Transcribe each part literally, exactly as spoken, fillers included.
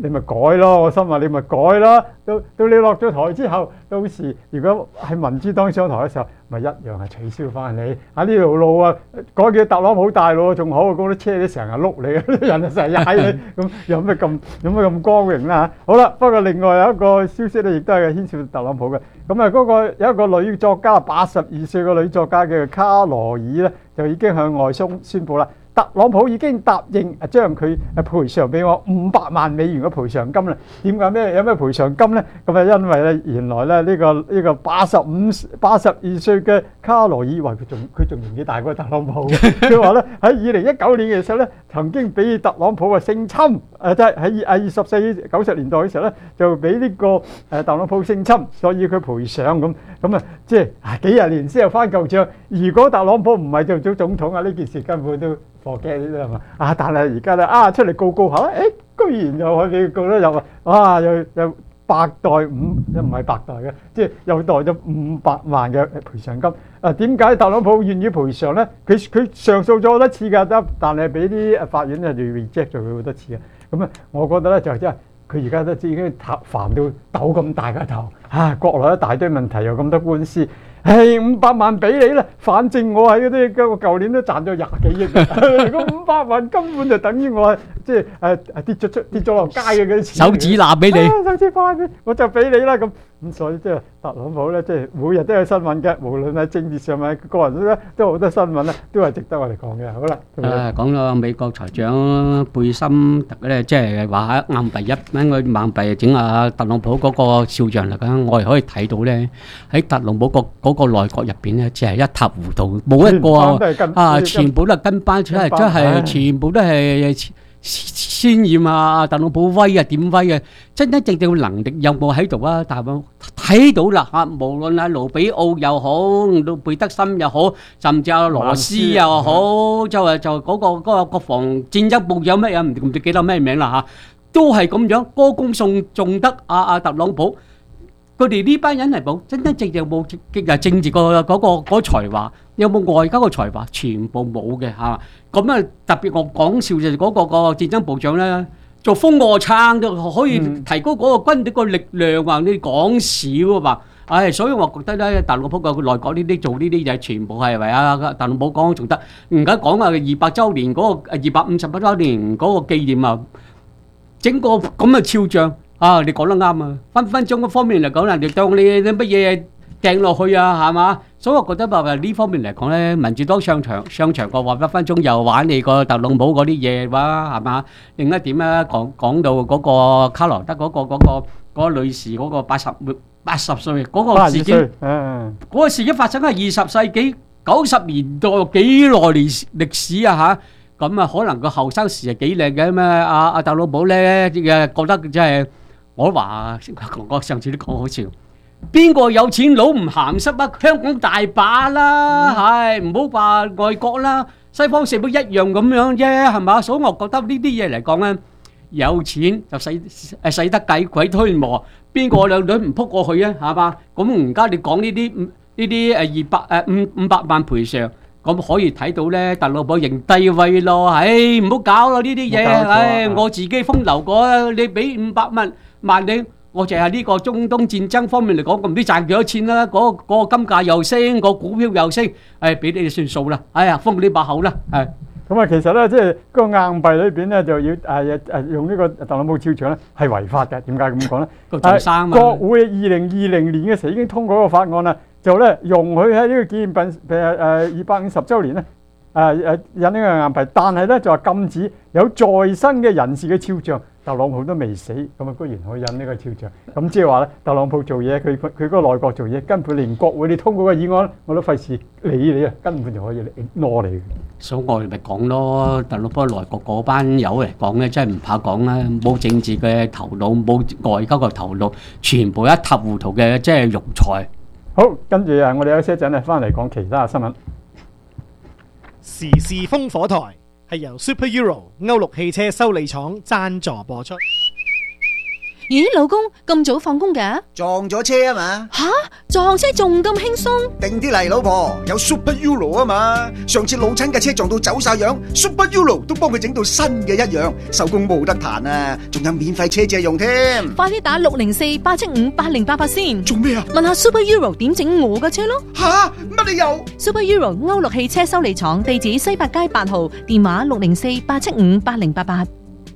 你咪改咯。我心話你咪改啦。到到你落咗台之後，到時如果係民主黨上台嘅時候，咪一樣係取消翻你喺呢條路啊，改叫特朗普大路仲好，嗰啲車你成日碌你，啲人啊成日踩你，咁有咩咁有咩咁光榮啦嚇？好啦，不過另外有一個消息咧，亦都係牽涉到特朗普嘅。咁啊，嗰個有一個女作家，八十二歲嘅女作家叫卡羅爾咧，就已經向外宣宣佈啦。特朗普已經答應誒將佢誒賠償俾我五百萬美元嘅賠償金啦。點解咩有咩賠償金咧？咁啊，因為咧原來咧呢個呢個八十五八十二歲嘅卡羅爾話佢仲佢仲年紀大過特朗普。佢話咧喺二零一九年嘅時候咧，曾經俾特朗普啊性侵誒，即係喺二十世九十年代嘅時候咧，就俾呢個誒特朗普性侵，所以佢賠償咁咁啊，即係幾廿年先有翻舊帳。如果特朗普唔係做咗總統啊，呢件事根本都forget呢啲係嘛啊！但係而家咧啊，出嚟告告下，誒，居然又可以俾佢告得又話，哇！又又白袋五，又唔係白袋嘅，即係又袋咗五百萬嘅賠償金。啊，點解特朗普願意賠償咧？佢佢上訴咗好多次㗎，得，但係俾啲法院咧就 reject 咗佢好多次嘅。咁啊，我覺得咧就真係佢而家都已經煩到抖咁大個頭啊！國內一大堆問題，又咁多官司。唉，五百萬俾你啦，反正我喺嗰啲，我舊年都賺咗廿幾億。如果五百萬根本就等於我即係誒誒跌咗出跌咗落街嘅嗰啲錢。 手指攬俾你， 手指翻俾我就俾你啦咁。咁所以即係特朗普咧，即係每日都有新聞嘅，無論喺政治上面、個人咧都好多新聞咧，都係值得我哋講嘅。好啦， 誒講到美國財長貝森特咧，即係話硬幣一蚊個硬幣整下特朗普嗰個肖像嚟講，我哋可以睇到咧喺特朗普個嗰個內閣入邊咧，只係一塌糊塗，冇一個啊，全部都係跟班出嚟，即係全部都係渲染啊！特朗普威啊，點威啊？真真正正能力有冇喺度啊？但係睇到啦嚇，無論阿盧比奧又好，到貝德森又好，甚至阿羅斯又好，就係就嗰個嗰個國防戰爭部長乜嘢唔唔記得咩名啦嚇，都係咁樣歌功頌頌得阿阿特朗普。佢哋呢班人係冇真真正正冇嘅政治個嗰個嗰才華，有冇外交嘅才華，全部冇嘅嚇。咁啊特別我講笑就係嗰個個戰爭部長咧，做蜂窩撐都可以提高嗰個軍隊個力量啊！你講少啊嘛？唉，所以我覺得咧，特朗普個內閣呢啲做呢啲嘢，全部係為阿特朗普講仲得。而家講啊，二百週年嗰個二百五十八週年嗰個紀念啊，整個咁嘅肖像。啊！你講得啱啊！分分鐘嗰方面嚟講，人哋當你啲乜嘢掟落去啊，係嘛？所以我覺得話呢方面嚟講咧，民主黨上場上場嘅話，分分鐘又玩你個特朗普嗰啲嘢哇，係嘛？另一點咧，講講到嗰個卡羅德嗰個嗰個嗰個女士嗰個八十八十歲嗰個事件，嗰個事件發生喺二十世紀九十年代幾耐歷歷史啊嚇！咁啊，可能個後生時係幾靚嘅咩？阿阿特朗普咧嘅覺得即係。我話我上次都講好笑，邊個有錢佬唔鹹濕啊？香港大把啦，係唔好話外國啦，西方社會一樣咁樣啫，係嘛？所以我覺得呢啲嘢嚟講咧，有錢就使誒使得鬼鬼推磨，邊個兩女唔撲過去啊？係嘛？咁而家你講呢啲呢啲誒二百誒五五百萬賠償，咁可以睇到咧，特朗普認低位咯，唉唔好搞咯呢啲嘢，唉我自己風流過，你俾五百萬。萬你，我淨係呢個中東戰爭方面嚟講，咁唔知賺幾多錢啦？嗰嗰個金價又升，個股票又升，誒俾你哋算數啦。哎呀，封你把口啦，係。 咁啊，其實咧，即係個硬幣裏邊咧，就要誒誒用呢個特朗普肖像咧，係違法嘅。點解咁講咧？ 個做生嘛。 國會二零二零年嘅時候已經通過個法案啦，就咧容許喺呢個紀念品誒誒二百五十週年咧誒誒印呢個硬幣，但係咧就話禁止有在生嘅人士嘅肖像。特朗普都未死，咁啊居然可以印呢個肖像，咁即係話咧，特朗普做嘢，佢佢佢嗰個內閣做嘢，根本連國會你通過嘅議案，我都費事理你啊，根本就可以攞你。 所以我哋咪講咯，特朗普內閣嗰班友嚟講咧，真係唔怕講啦，冇政治嘅頭腦，冇外交嘅頭腦，全部一塌糊塗嘅，即係庸才。 好，跟住啊，我哋有些陣咧翻嚟講其他嘅新聞。 時事烽火台。係由 Super Euro 歐陸汽車修理廠贊助播出。 咦，老公咁早放工嘅？ 撞咗車啊嘛！ 吓，撞車仲咁輕鬆？ 定啲嚟，老婆，有 Super Euro 啊嘛！上次老親嘅車撞到走晒樣 ，Super Euro 都幫佢整到新嘅一樣，收工冇得彈啊！仲有免費車借用添。 快啲打六零四八七五八零八八先。 做咩啊？ 問下 Super Euro 點整我嘅車咯。 吓，乜你又 Super Euro 歐陸汽車修理廠，地址西八街八號，電話六零四八七五八零八八。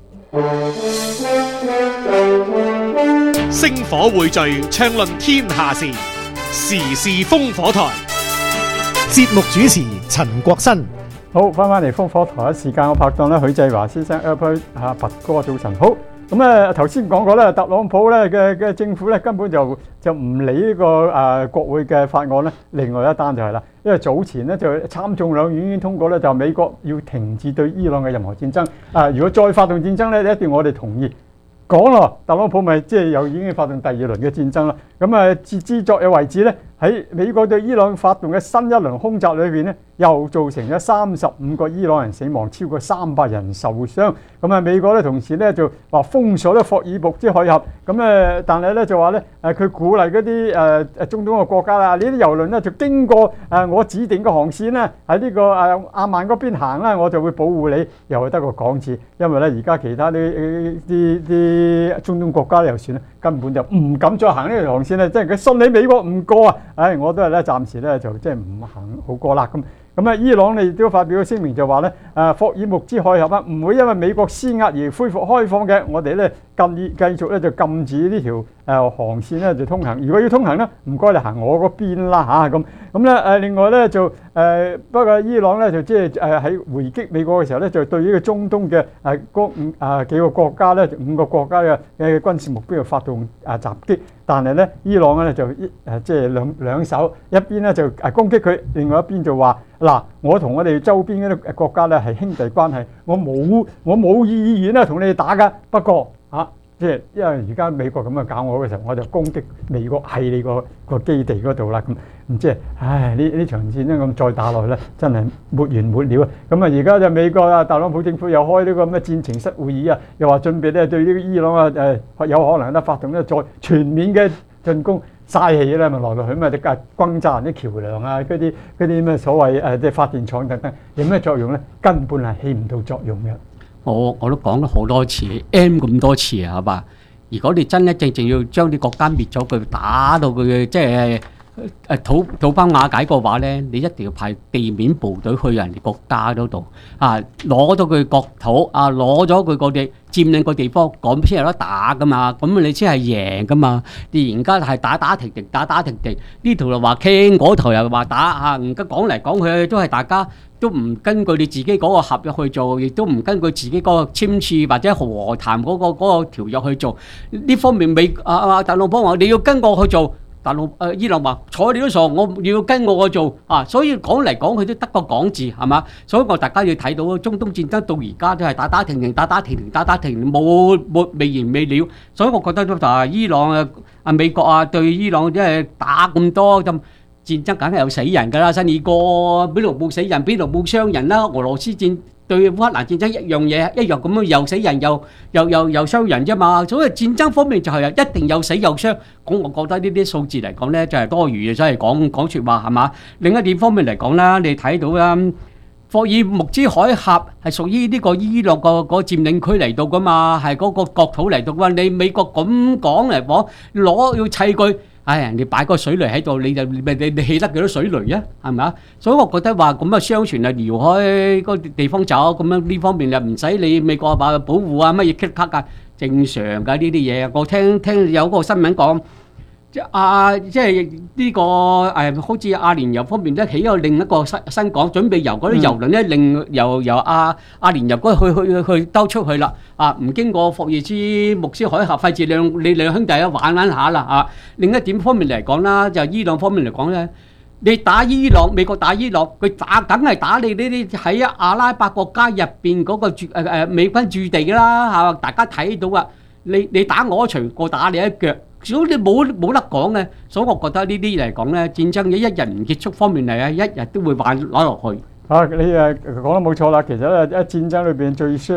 星火匯聚，暢論天下事，時事風火台。節目主持陳國新。 好，翻返嚟烽火台嘅時間，我拍檔咧許繼華先生 Albert 嚇拔哥，早晨好。咁咧頭先講過咧，特朗普咧嘅嘅政府咧根本就就唔理呢個誒國會嘅法案咧。另外一單就係啦，因為早前咧就參眾兩院已經通過咧，就美國要停止對伊朗嘅任何戰爭。啊，如果再發動戰爭咧，一定我哋同意。講咯，特朗普咪即係又已經發動第二輪嘅戰爭啦。咁啊，至至昨日為止咧，喺美國對伊朗發動嘅新一輪空襲裏邊咧，又造成咗三十五個伊朗人死亡，超過三百人受傷。咁啊，美國咧同時咧就話封鎖咗霍爾木茲海峽。咁誒，但係咧就話咧誒，佢鼓勵嗰啲誒誒中東嘅國家啦，呢啲郵輪咧就經過誒我指定嘅航線咧，喺呢個誒阿曼嗰邊行啦，我就會保護你。又係得個講字，因為咧而家其他啲啲啲中東國家又算啦，根本就唔敢再行呢條航線咧，即係佢信你美國唔過啊！唉，我都係咧暫時咧就即係唔行好過啦咁。咁啊，伊朗你亦都發表咗聲明就話咧，誒霍爾木茲海峽啊，唔會因為美國施壓而恢復開放嘅。我哋咧禁繼續咧就禁止呢條誒航線咧就通行。如果要通行咧，唔該你行我嗰邊啦嚇咁。咁咧誒另外咧就誒不過伊朗咧就即係誒喺回擊美國嘅時候咧，就對呢個中東嘅誒嗰五誒幾個國家咧五個國家嘅嘅軍事目標發動誒襲擊。但係咧，伊朗咧就一誒即係兩兩手，一邊咧就誒攻擊佢，另外一邊就話嗱，我同我哋周邊嗰啲國家咧係兄弟關係，我冇我冇意願咧同你哋打㗎。不過嚇，即係因為而家美國咁樣搞我嘅時候，我就攻擊美國喺你個個基地嗰度啦。咁唔即係，唉呢呢場戰咧咁再打落去咧，真係沒完沒了啊！咁啊，而家就美國啊，特朗普政府又開呢個咁嘅戰情室會議啊，又話準備咧對呢個伊朗啊誒有可能咧發動咧再全面嘅進攻，嘥氣咧咪來來去咪就係轟炸人啲橋梁啊，嗰啲嗰啲咩所謂誒即係發電廠等等，有咩作用咧？根本係起唔到作用嘅。 我我都講咗好多次 ，M 咁多次啊，係嘛？如果你真真正正要將啲國家滅咗佢，打到佢即係誒土土崩瓦解嘅話咧，你一定要派地面部隊去人哋國家嗰度啊，攞咗佢國土啊，攞咗佢個地佔領個地方，咁先有得打噶嘛，咁你先係贏噶嘛。你而家係打打停停，打打停停，呢頭又話傾，嗰頭又話打嚇，而家講嚟講去都係大家都唔根據你自己嗰個合約去做，亦都唔根據自己嗰個簽署或者和談嗰個嗰個條約去做。呢方面美啊啊特朗普話你要跟我去做。大陸誒伊朗話睬你都傻，我要跟我去做啊！所以講嚟講去都得個講字係嘛？所以我大家要睇到中東戰爭到而家都係打打停停、打打停停、打打停停，冇冇未完未了。所以我覺得都就係伊朗啊、啊美國啊對伊朗即係打咁多咁戰爭，梗係有死人㗎啦！新二哥邊度冇死人，邊度冇傷人啦？俄羅斯戰對烏克蘭戰爭一樣嘢，一樣咁樣又死人又又又又傷人啫嘛，所以戰爭方面就係一定有死有傷。咁我覺得呢啲數字嚟講咧，就係多餘嘅，真係講講説話係嘛。另一點方面嚟講啦，你睇到啦，霍爾木茲海峽係屬於呢個伊朗個個佔領區嚟到噶嘛，係嗰個國土嚟到㗎。你美國咁講嚟講，攞要砌佢。唉，人哋擺個水雷喺度，你就你你你起得幾多水雷啊？係咪啊？所以我覺得話咁啊，商船啊搖開個地方走，咁樣呢方面就唔使你美國話保護啊乜嘢 kick 卡㗎，正常㗎呢啲嘢。我聽聽有個新聞講，即啊即係呢個誒，好似阿聯酋方面咧起咗另一個新新港，準備由嗰啲郵輪咧，另由由阿阿聯酋嗰去去去兜出去啦。啊，唔經過霍爾茲木茲海峽，費事兩你兩兄弟啊玩玩下啦啊！另一點方面嚟講啦，就伊朗方面嚟講咧，你打伊朗，美國打伊朗，佢打梗係打你呢啲喺阿拉伯國家入邊嗰個駐誒誒美軍駐地啦嚇，大家睇到啊！你你打我一錘，我打你一腳，如果你冇冇得講嘅，所以我覺得呢啲嚟講咧，戰爭嘅一日唔結束方面嚟啊，一日都會玩攞落去。 啊，你誒講得冇錯啦，其實咧一戰爭裏邊最傷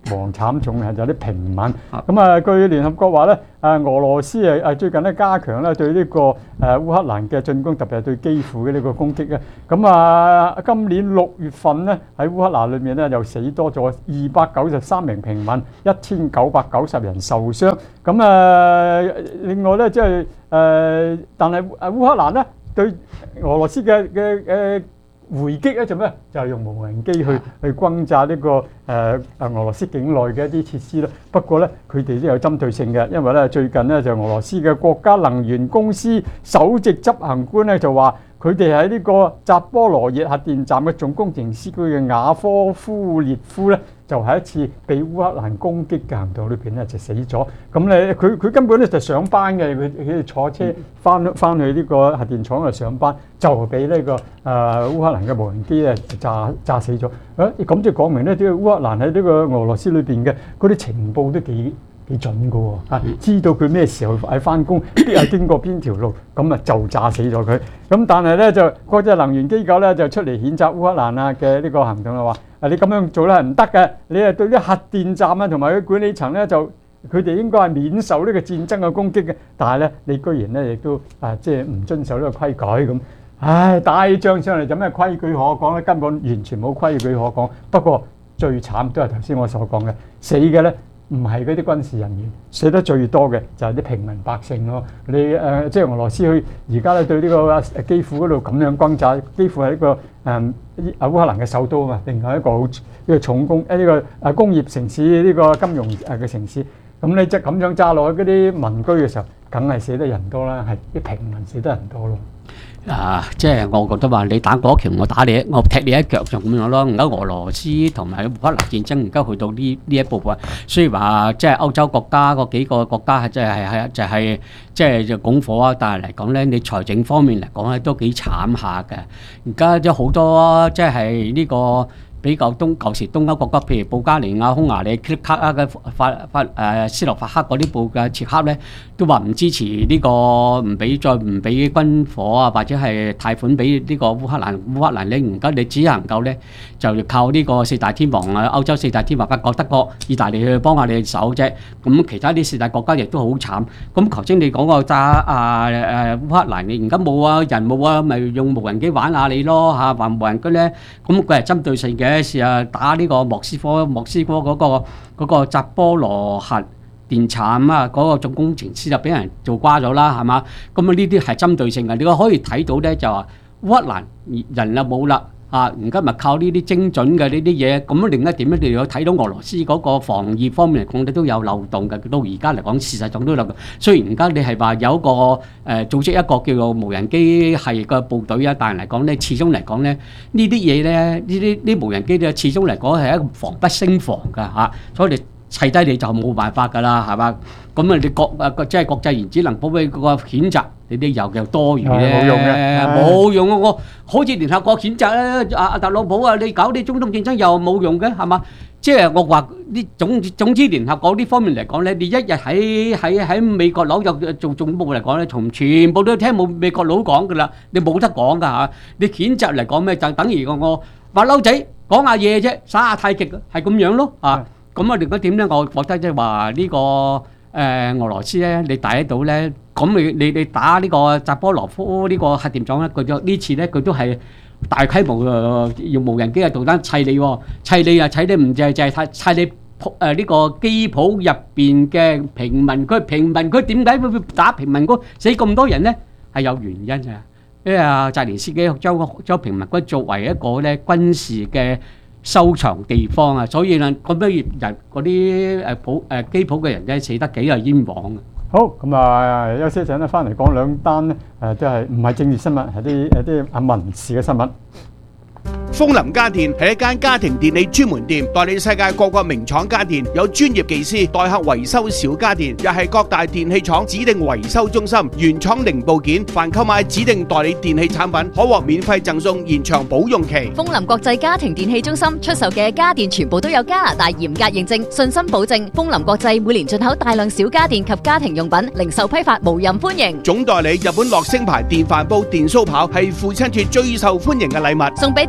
亡慘重係有啲平民。咁啊，據聯合國話咧，誒俄羅斯誒誒最近咧加強咧對呢個誒烏克蘭嘅進攻，特別係對基輔嘅呢個攻擊咧。咁啊，今年六月份咧喺烏克蘭裏面咧又死多咗二百九十三名平民，一千九百九十人受傷。咁啊，另外咧即係誒，但係誒烏克蘭咧對俄羅斯嘅嘅誒回擊咧做咩？就係用無人機去去轟炸呢個誒誒俄羅斯境內嘅一啲設施啦。不過咧，佢哋都有針對性嘅，因為咧最近咧就俄羅斯嘅國家能源公司首席執行官咧就話，佢哋喺呢個扎波羅熱核電站嘅總工程師佢嘅雅科夫列夫咧，就喺一次被烏克蘭攻擊嘅行動裏邊咧就死咗。咁咧佢佢根本咧就上班嘅，佢佢坐車翻翻去呢個核電廠度上班，就俾呢、這個誒、呃、烏克蘭嘅無人機咧炸炸死咗。誒咁即係講明咧，啲烏克蘭喺呢個俄羅斯裏邊嘅嗰啲情報都幾幾準㗎喎，啊知道佢咩時候喺翻工，邊係經過邊條路，咁啊就炸死咗佢。咁但係咧就國際能源機構咧就出嚟譴責烏克蘭啊嘅呢個行動啦，話啊你咁樣做咧係唔得嘅，你係對啲核電站啊同埋佢管理層咧就佢哋應該係免受呢個戰爭嘅攻擊嘅，但係咧你居然咧亦都啊即係唔遵守呢個規矩咁。唉，大仗上嚟就咩規矩可講咧？根本完全冇規矩可講。不過最慘都係頭先我所講嘅，死嘅咧唔係嗰啲軍事人員，死得最多嘅就係啲平民百姓咯。你誒、呃、即係俄羅斯去而家咧對呢個基輔嗰度咁樣轟炸，基輔係一個誒啊烏克蘭嘅首都啊嘛，另外一個好呢個重工誒呢個誒工業城市呢、呢個金融誒嘅城市。咁你即係咁樣炸落去嗰啲民居嘅時候，梗係死得人多啦，係啲平民死得人多咯。 啊，即係我覺得話你打嗰拳，我打你，我踢你一腳就咁樣咯。而家俄羅斯同埋烏克蘭戰爭，而家去到呢呢一步分，雖然話即係歐洲國家嗰幾個國家係即係係就係即係就拱火啊，但係嚟講咧，你財政方面嚟講咧都幾慘下嘅。而家都好多即係呢個。比較東舊時東歐國家，譬如保加利亞、匈牙利、捷克啊嘅法法誒斯洛伐克嗰啲部嘅捷克咧，都話唔支持呢個唔俾再唔俾軍火啊，或者係貸款俾呢個烏克蘭。烏克蘭咧，而家你只能夠咧就要靠呢個四大天王啊，歐洲四大天王法國、德國、意大利去幫下你手啫。咁其他啲四大國家亦都好慘。咁頭先你講個炸啊誒烏克蘭，你而家冇啊人冇啊，咪用無人機玩下你咯嚇，話無人機咧，咁佢係針對性嘅。試下打呢個莫斯科，莫斯科嗰個嗰個扎波羅核電站啊，嗰個總工程師就俾人做瓜咗啦，係嘛？咁啊呢啲係針對性嘅，你可以睇到咧就話烏克蘭人啊冇啦。啊！而家咪靠呢啲精準嘅呢啲嘢，咁另一點咧，你要睇到俄羅斯嗰個防疫方面嚟講，你都有漏洞嘅。到而家嚟講，事實上都有漏洞。雖然而家你係話有一個誒、呃、組織一個叫做無人機係個部隊啊，但係嚟講咧，始終嚟講咧，呢啲嘢咧，呢啲呢無人機咧，始終嚟講係一個防不勝防㗎嚇，所以你砌低你就冇辦法㗎啦，係嘛？咁啊，你國啊即係國際原子能保衛嗰個譴責。你啲又又多餘咧， 冇用嘅， 冇用啊！我好似聯合國譴責咧，阿阿特朗普啊，你搞啲中東戰爭又冇用嘅，係嘛？即係我話啲總總之聯合國呢方面嚟講咧，你一日喺喺喺美國佬又做總部嚟講咧，從全部都聽冇美國佬講㗎啦，你冇得講㗎嚇！你譴責嚟講咩？就等於個我話嬲仔講下嘢啫，耍下太極係咁樣咯啊！咁啊，另一點咧，我覺得即係話呢個。誒、呃、俄羅斯咧，你打得到咧，咁你你你打呢個扎波羅夫呢個核電廠咧，佢就呢次咧佢都係大規模嘅用無人機嘅導彈砌你喎，砌你啊砌你唔就係就係砌你誒呢個機鋪入邊嘅平民區，平民區點解會打平民區死咁多人咧？係有原因嘅，因為啊澤連斯基將將平民區作為一個咧軍事嘅收藏地方啊，所以咧咁多人嗰啲誒普誒機鋪嘅人咧死得幾係冤枉嘅。 好，咁啊休息一陣咧，翻嚟講兩單咧誒，即係唔係政治新聞，係啲誒啲啊民事嘅新聞。 風林家電係一間家庭電器專門店，代理世界各個名廠家電，有專業技師代客維修小家電，又係各大電器廠指定維修中心，原廠零部件，凡購買指定代理電器產品，可獲免費贈送延長保用期。 風林國際家庭電器中心出售嘅家電全部都有加拿大嚴格認證，信心保證。風林國際每年進口大量小家電及家庭用品，零售批發無任歡迎。 總代理日本樂聲牌電飯煲、電酥刨係父親節最受歡迎嘅禮物， 送俾爹哋最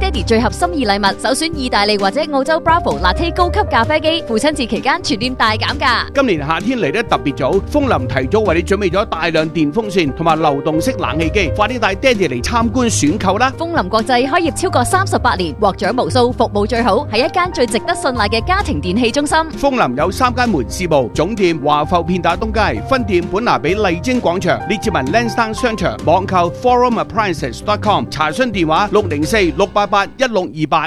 合心意禮物，首選意大利或者澳洲 Bravo Latte 高級咖啡機。父親節期間全店大減價。 今年夏天嚟得特別早，風林提早為你準備咗大量電風扇同埋流動式冷氣機，快啲帶爹哋嚟參觀選購啦！ 風林國際開業超過三十八年，獲獎無數，服務最好，係一間最值得信賴嘅家庭電器中心。 風林有三間門市部，總店華埠片打東街，分店本拿比麗晶廣場，列治文 Lansdowne 商場，網購 forum appliances dot com， 查詢電話六零四六八八一六二八。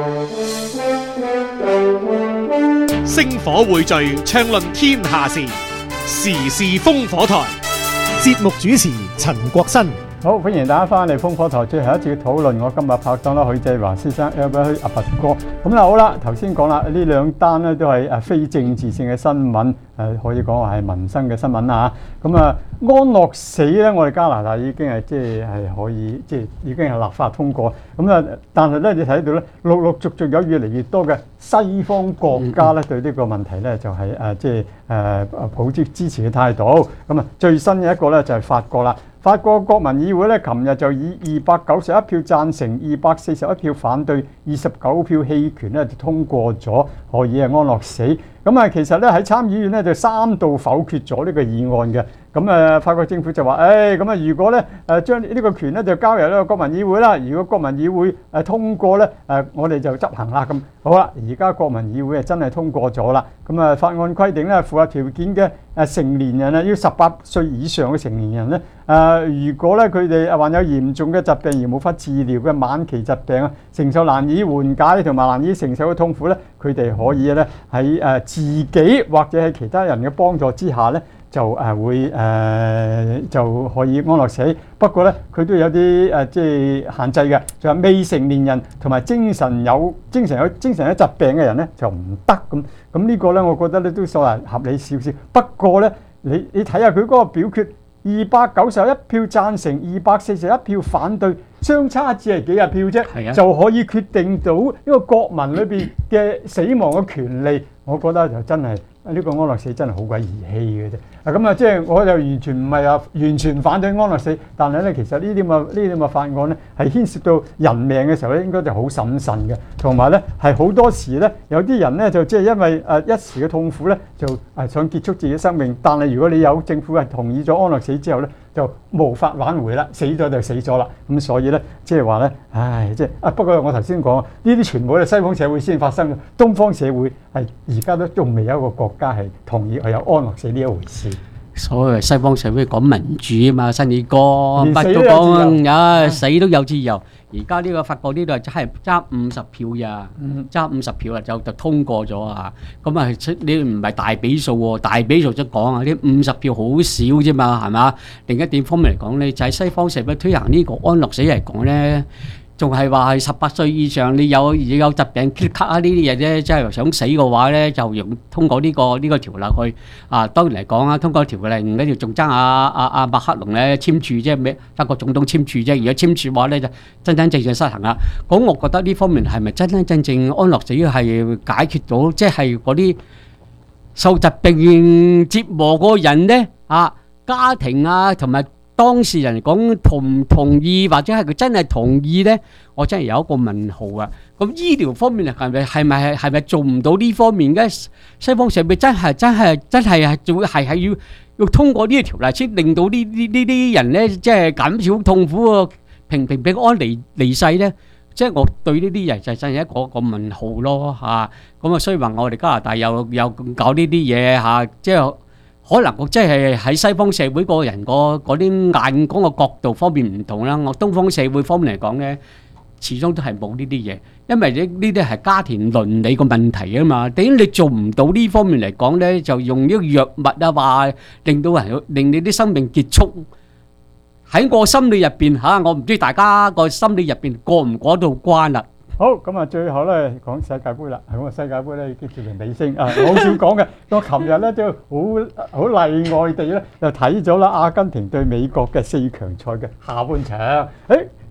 星火匯聚，暢論天下事，時事風火台。節目主持陳國新。 好，歡迎大家翻嚟風火台最後一節嘅討論。我今日拍檔啦，許繼華先生 Albert 阿拔哥。咁啦，好啦，頭先講啦，呢兩單咧都係誒非政治性嘅新聞，誒可以講話係民生嘅新聞啦嚇。咁啊，安樂死咧，我哋加拿大已經係即係係可以即係已經係立法通過。咁啊，但係咧你睇到咧，陸陸續續有越嚟越多嘅西方國家咧對呢個問題咧就係誒即係誒抱之支持嘅態度。咁啊，最新嘅一個咧就係法國啦。法國國民議會咧，琴日就以二百九十一票贊成、二百四十一票反對、二十九票棄權咧，就通過咗可以係安樂死。咁啊，其實咧喺參議院咧就三度否決咗呢個議案嘅。咁誒，法國政府就話：誒咁啊，如果咧誒將呢個權咧就交由呢個國民議會啦。如果國民議會誒通過咧，誒我哋就執行啦。咁好啦，而家國民議會係真係通過咗啦。咁啊，法案規定咧，符合條件嘅誒成年人啊，要十八歲以上嘅成年人咧，誒如果咧佢哋患有嚴重嘅疾病而無法治療嘅晚期疾病啊，承受難以緩解同埋難以承受嘅痛苦咧，佢哋可以咧喺誒自己或者喺其他人嘅幫助之下咧，就誒會誒就可以安樂死。不過咧，佢都有啲誒即係限制嘅，就係未成年人同埋精神有精神有精神有疾病嘅人咧就唔得咁。咁呢個咧，我覺得咧都所謂合理少少。不過咧，你你睇下佢嗰個表決，二百九十一票贊成，二百四十一票反對，相差只係幾廿票啫， 係啊， 就可以決定到呢個國民裏邊嘅死亡嘅權利。我覺得就真係呢個安樂死真係好鬼兒戲嘅啫。啊咁啊，即係我就完全唔係話完全反對安樂死，但係咧其實呢啲咁嘅呢啲咁嘅法案咧係牽涉到人命嘅時候咧，應該就好審慎嘅，同埋咧係好多時咧有啲人咧就即係因為誒一時嘅痛苦咧就誒想結束自己生命，但係如果你有政府係同意咗安樂死之後咧，就無法挽回啦，死咗就死咗啦。咁所以咧，即係話咧，唉，即係啊。不過我頭先講呢啲全部係西方社會先發生嘅，東方社會係而家都仲未有一個國家係同意係有安樂死呢一回事。 所謂西方社會講民主啊嘛，新宇哥乜都講啊，死都有自由。而家呢個法國呢度真係爭五十票呀，爭五十票啊就就通過咗啊！咁啊，你唔係大比數喎，大比數即講啊，啲五十票好少啫嘛，係嘛？另一點方面嚟講咧，就喺西方社會推行呢個安樂死嚟講咧，仲係話係十八歲以上，你有有疾病、血卡啊呢啲嘢啫，即係想死嘅話咧，就用通過呢個呢個條例去啊。當然嚟講啊，通過條例呢條仲爭阿阿阿馬克龍咧簽署啫，咩德國總統簽署啫。如果簽署嘅話咧，就真真正正實行啦。咁我覺得呢方面係咪真真正正安樂死係解決到，即係嗰啲受疾病折磨嗰個人咧啊，家庭啊同埋當事人講同唔同意，或者係佢真係同意咧？我真係有一個問號啊！咁醫療方面係咪係咪係咪做唔到呢方面嘅？西方社會真係真係真係係做係係要要通過呢條條例先令到呢呢呢啲人咧，即係減少痛苦啊，平平平安離離世咧。即係我對呢啲人就真係一個個問號咯嚇。咁啊，雖然話我哋加拿大又又搞呢啲嘢嚇，即係。可能我即係喺西方社會個人個嗰啲眼光嘅角度方面唔同啦。我東方社會方面嚟講咧，始終都係冇呢啲嘢，因為呢呢啲係家庭倫理個問題啊嘛。點解你做唔到呢方面嚟講咧，就用呢個藥物啊，話令到人令你啲生命結束？喺我心理入邊嚇，我唔知大家個心理入邊過唔過到關啦。 好，咁啊，最後咧講世界盃啦。咁啊，世界盃咧已經接近尾聲啊，好少講嘅。我琴日咧都好好例外地咧，就睇咗啦阿根廷對美國嘅四強賽嘅下半場。誒，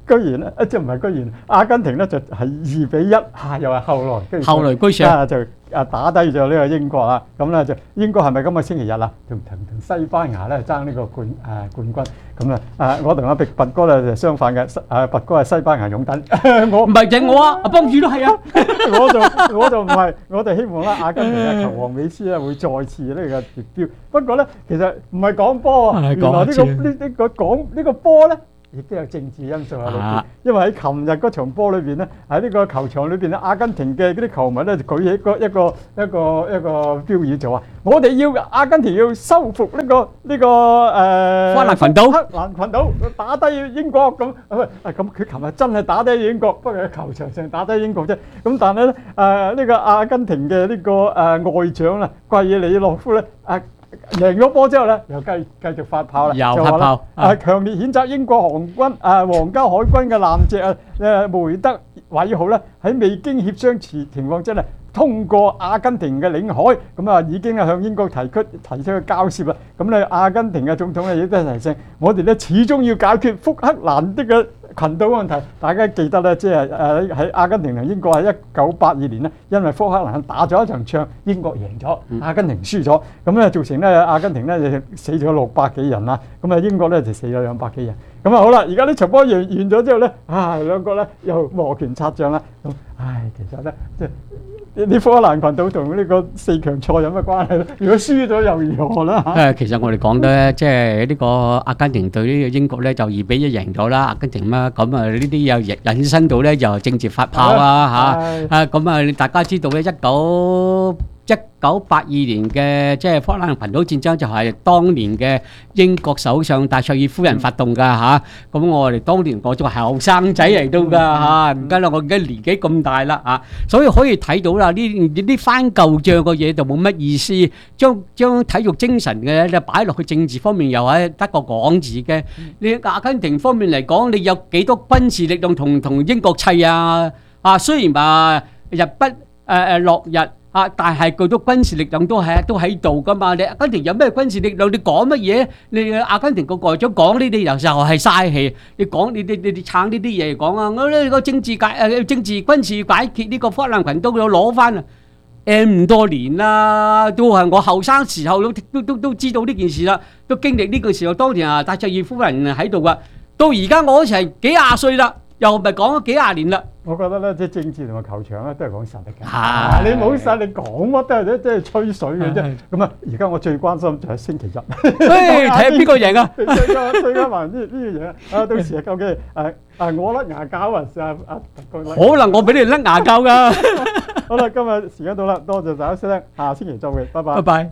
居然咧，即係唔係居然，阿根廷咧就係二比一，嚇又係後來居然後來居上啊就啊打低咗呢個英國啦。咁咧就英國係咪今個星期日啊？同同同西班牙咧爭呢個冠誒冠軍。咁啊啊！我同阿拔拔哥咧就相反嘅，啊拔哥係西班牙擁躉，我唔係淨我啊，阿幫主都係啊。 我就我就唔係，我哋希望啦，阿根廷嘅球王美斯咧會再次呢個奪標。不過咧，其實唔係講波啊，原來呢個呢呢個講呢個波咧。亦都有政治因素喺裏邊，因為喺琴日嗰場波裏邊咧，喺呢個球場裏邊咧，阿根廷嘅嗰啲球迷咧就舉起一個一個一個一個標語就話：我哋要阿根廷要收復呢個呢個誒福克蘭群島， 福克蘭群島打低英國咁。咁佢琴日真係打低英國，不過喺球場上打低英國啫。咁但係咧誒呢個阿根廷嘅呢個誒外長啦，季里諾夫咧啊。贏咗波之後咧，又繼繼續發炮啦， 又發炮， 啊強烈譴責英國航軍啊皇家海軍嘅艦隻啊誒梅德韋號咧喺未經協商情情況之下通過阿根廷嘅領海，咁啊已經係向英國提出提出嘅交涉啦。咁咧阿根廷嘅總統咧亦都係提醒我哋咧始終要解決福克蘭的嘅群島問題。大家記得咧，即係誒喺阿根廷同英國喺一九八二年咧，因為福克蘭打咗一場仗，英國贏咗，阿根廷輸咗，咁咧造成咧阿根廷咧就死咗六百幾人啦，咁啊英國咧就死咗兩百幾人。咁啊好啦，而家呢場波完完咗之後咧，啊兩個咧又摩拳擦掌啦。咁唉，其實咧即係。啲福克蘭群島同呢個四強賽有乜關係咧？如果輸咗又如何啦？ 誒，其實我哋講咧，即係呢個阿根廷對呢個英國咧就二比一贏咗啦。阿根廷啦，咁啊呢啲又引引申到咧就政治發炮啊嚇啊！咁啊大家知道咧，一九一九八二年嘅即係福克蘭群島戰爭就係當年嘅英國首相戴卓爾夫人發動㗎嚇。咁我哋當年我仲係後生仔嚟到㗎嚇，唔緊啦，我而家年紀咁大啦嚇，所以可以睇到啦，呢呢翻舊帳嘅嘢就冇乜意思，將將體育精神嘅咧擺落去政治方面又係得個講字嘅。你阿根廷方面嚟講，你有幾多軍事力量同同英國砌啊？啊，雖然話日不誒誒落日。啊！但係佢都軍事力量都係都喺度噶嘛？你阿根廷有咩軍事力量？你講乜嘢？你阿根廷個外長講呢啲又就係嘥氣。你講你你你你撐呢啲嘢嚟講啊！我呢個政治解誒政治軍事解決呢個福克蘭群島要攞翻啊！誒咁多年啦，都係我後生時候都都都都知道呢件事啦，都經歷呢個時候。當年啊，戴卓爾夫人喺度啊，到而家我好似係幾廿歲啦，又咪講咗幾廿年啦。 我覺得咧，即係政治同埋球場咧，都係講實力嘅。啊，你冇實力講乜都係即係吹水嘅啫。咁啊，而家我最關心就係星期日。 誒，睇下邊個贏啊？ 最加最加埋呢呢樣嘢啊！到時啊，究竟誒誒我甩牙膠還是啊啊？ 可能我俾你甩牙膠㗎。 好啦，今日時間到啦，多謝大家收聽，下星期再會，拜拜。 拜拜。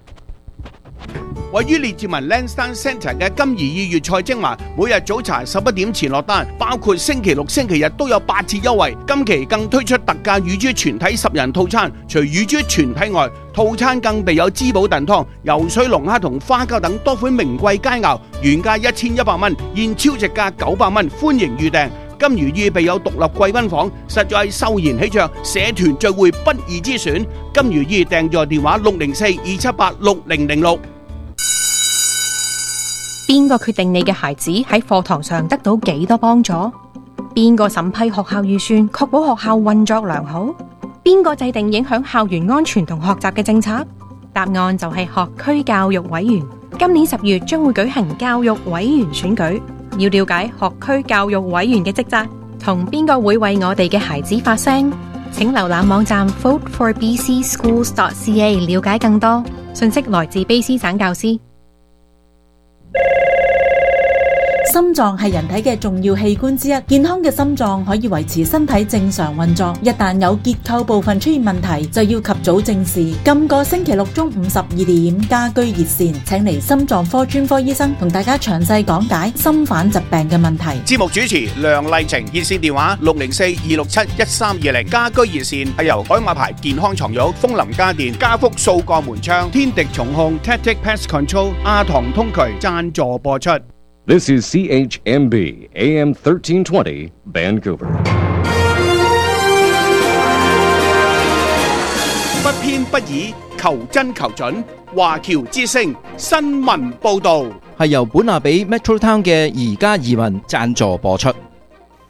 位於列治文 Lansdowne Centre 嘅金怡意粵菜精華，每日早茶十一點前落單，包括星期六、星期日都有八折優惠。今期更推出特價乳豬全體十人套餐，除乳豬全體外，套餐更備有滋補燉湯、游水龍蝦同花膠等多款名貴佳肴，原價一千一百蚊，現超值價九百蚊，歡迎預訂。金如意備有獨立貴賓房，實在係秀賢喜鵲社團聚會不二之選。金如意訂座電話六零四二七八六零零六。 邊個決定你嘅孩子喺課堂上得到幾多幫助？邊個審批學校預算，確保學校運作良好？邊個制定影響校園安全同學習嘅政策？答案就係學區教育委員。今年十月將會舉行教育委員選舉，要了解學區教育委員嘅職責，同邊個會為我哋嘅孩子發聲？請瀏覽網站 vote for b c schools dot c a 了解更多。信息來自卑詩省教師。 心臟係人體嘅重要器官之一，健康嘅心臟可以維持身體正常運作。一旦有結構部分出現問題，就要及早正視。今個星期六中午十二點，家居熱線請嚟心臟科專科醫生同大家詳細講解心瓣疾病嘅問題。 節目主持梁麗晴，熱線電話六零四二六七一三二零。家居熱線係由海馬牌健康床褥、楓林家電、家福數個門窗、天敵重控、Tactic Pest Control、阿唐通渠贊助播出。 This is C H M B A M thirteen twenty Vancouver。 不偏不倚，求真求準。華僑之聲新聞報導係由本拿比 Metro Town 嘅宜家移民贊助播出。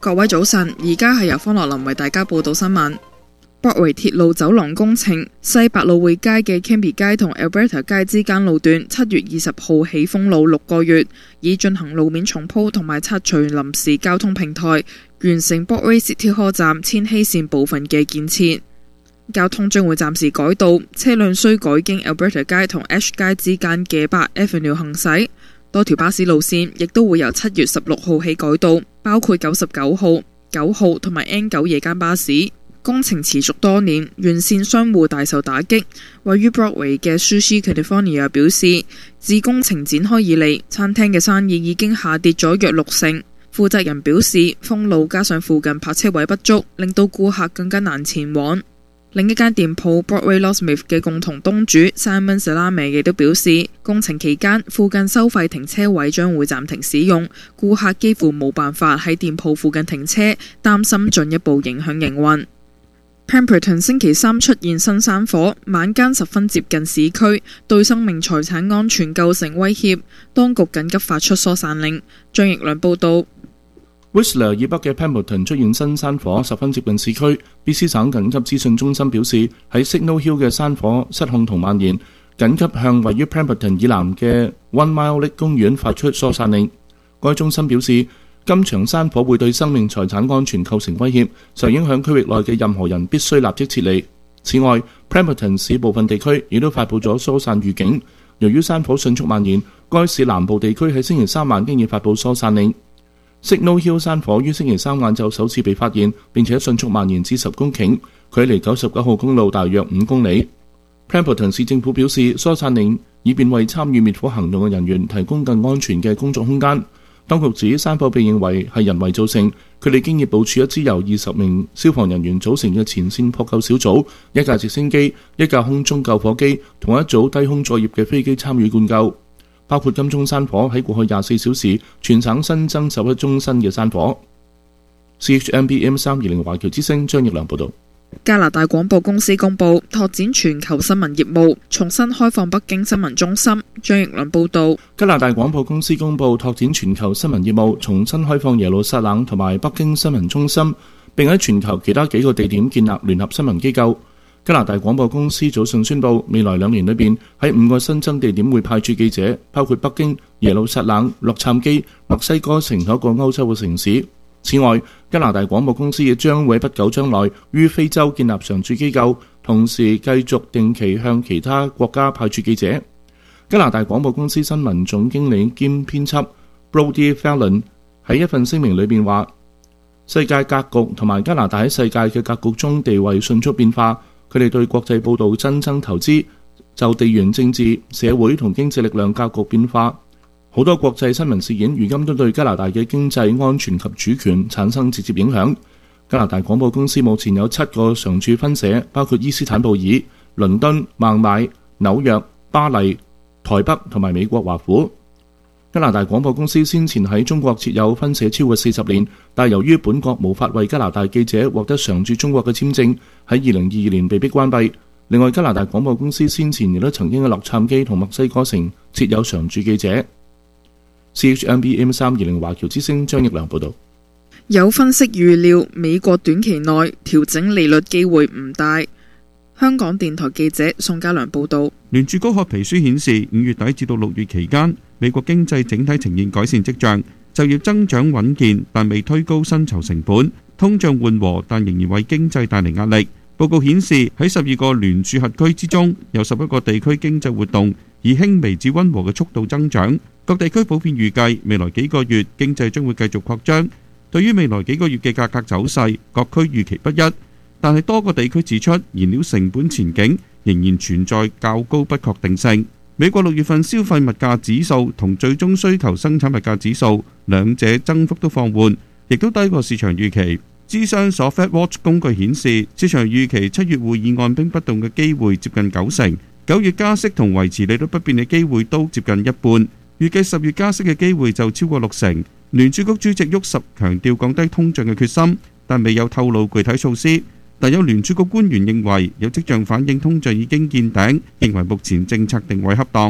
各位早晨，而家係由方樂林為大家報道新聞。Broadway 鐵路走廊工程，西百老匯街嘅 Cambie 街同 Alberta 街之間路段，七月二十號起封路六個月，以進行路面重鋪同埋拆除臨時交通平台，完成 Broadway City Hall 站千禧線部分嘅建設。交通將會暫時改道，車輛需改經 Alberta 街同 Ash 街之間嘅八 Avenue 行駛。多條巴士路線亦都會由七月十六號起改道，包括九十九號、九號同埋 N 九夜間巴士。工程持續多年，沿線商戶大受打擊。位於 Broadway 嘅 Sushi California 表示，自工程展開以嚟，餐廳嘅生意已經下跌咗約六成。負責人表示，封路加上附近泊車位不足，令到顧客更加難前往。另一間店鋪 Broadway Locksmith 嘅共同東主 Simon Salame 亦都表示，工程期間附近收費停車位將會暫停使用，顧客幾乎冇辦法喺店鋪附近停車，擔心進一步影響營運。Pemberton 星期三出現新山火，晚間十分接近市區，對生命財產安全構成威脅，當局緊急發出疏散令。張奕良報導。 Whistler 以北嘅 Pemberton 出現新山火，十分接近市區。B C 省緊急資訊中心表示，喺 Signal Hill 嘅山火失控同蔓延，緊急向位於 Pemberton 以南嘅 One Mile Lake 公園發出疏散令。該中心表示，今場山火會對生命財產安全構成威脅，受影響區域內嘅任何人必須立即撤離。此外 ，Pemberton 市部分地區亦都發布咗疏散預警。由於山火迅速蔓延，該市南部地區喺星期三晚經已發布疏散令。Signal Hill 山火於星期三晏晝首次被發現，並且迅速蔓延至十公頃，距離九十九號公路大約五公里。Pemberton 市政府表示，疏散令以便為參與滅火行動嘅人員提供更安全嘅工作空間。當局指山火被認為係人為造成，佢哋經已部署一支由二十名消防人員組成嘅前線撲救小組，一架直升機、一架空中救火機同一組低空作業嘅飛機參與灌救。包括金鐘山火喺過去廿四小時，全省新增十一宗新嘅山火。C H M B M 三二零華僑之聲張奕良報導。 加拿大廣播公司公佈拓展全球新聞業務，重新開放北京新聞中心。張奕良報導。 加拿大廣播公司公佈拓展全球新聞業務，重新開放耶路撒冷同埋北京新聞中心，並喺全球其他幾個地點建立聯合新聞機構。加拿大廣播公司早上宣布，未來兩年裏邊喺五個新增地點會派駐記者，包括北京、耶路撒冷、洛杉磯、墨西哥城多個歐洲嘅城市。此外，加拿大廣播公司亦將會喺不久將來於非洲建立常駐機構，同時繼續定期向其他國家派駐記者。加拿大廣播公司新聞總經理兼編輯 Brody Fallon 喺一份聲明裏邊話：世界格局同埋加拿大喺世界嘅格局中地位迅速變化。佢哋對國際報導增增投資，就地緣政治、社會同經濟力量格局變化，好多國際新聞事件如今都對加拿大嘅經濟安全及主權產生直接影響。加拿大廣播公司目前有七個常駐分社，包括伊斯坦布爾、倫敦、孟買、紐約、巴黎、台北同埋美國華府。加拿大廣播公司先前喺中國設有分社超過四十年，但由於本國無法為加拿大記者獲得常駐中國嘅簽證，喺二零二二年被迫關閉。另外，加拿大廣播公司先前亦都曾經喺洛杉磯同墨西哥城設有常駐記者。C H M B M 三二零華僑之聲張奕良報導。 有分析預料，美國短期內調整利率機會唔大。香港電台記者宋家良報導。 聯儲高學皮書顯示，五月底至到六月期間，美國經濟整體呈現改善跡象，就業增長穩健，但未推高薪酬成本，通脹緩和，但仍然為經濟帶嚟壓力。報告顯示，喺十二個聯儲轄區之中，有十一個地區經濟活動以輕微至溫和嘅速度增長。各地區普遍預計未來幾個月經濟將會繼續擴張。對於未來幾個月嘅價格走勢，各區預期不一。但係多個地區指出，燃料成本前景仍然存在較高不確定性。美國六月份消費物價指數同最終需求生產物價指數兩者增幅都放緩，亦都低過市場預期。諮商所 FedWatch 工具顯示，市場預期七月會議按兵不動嘅機會接近九成，九月加息同維持利率不變嘅機會都接近一半，預計十月加息嘅機會就超過六成。聯儲局主席沃什強調降低通脹嘅決心，但未有透露具體措施。但有聯儲局官員認為有跡象反映通脹已經見頂，認為目前政策定位恰當。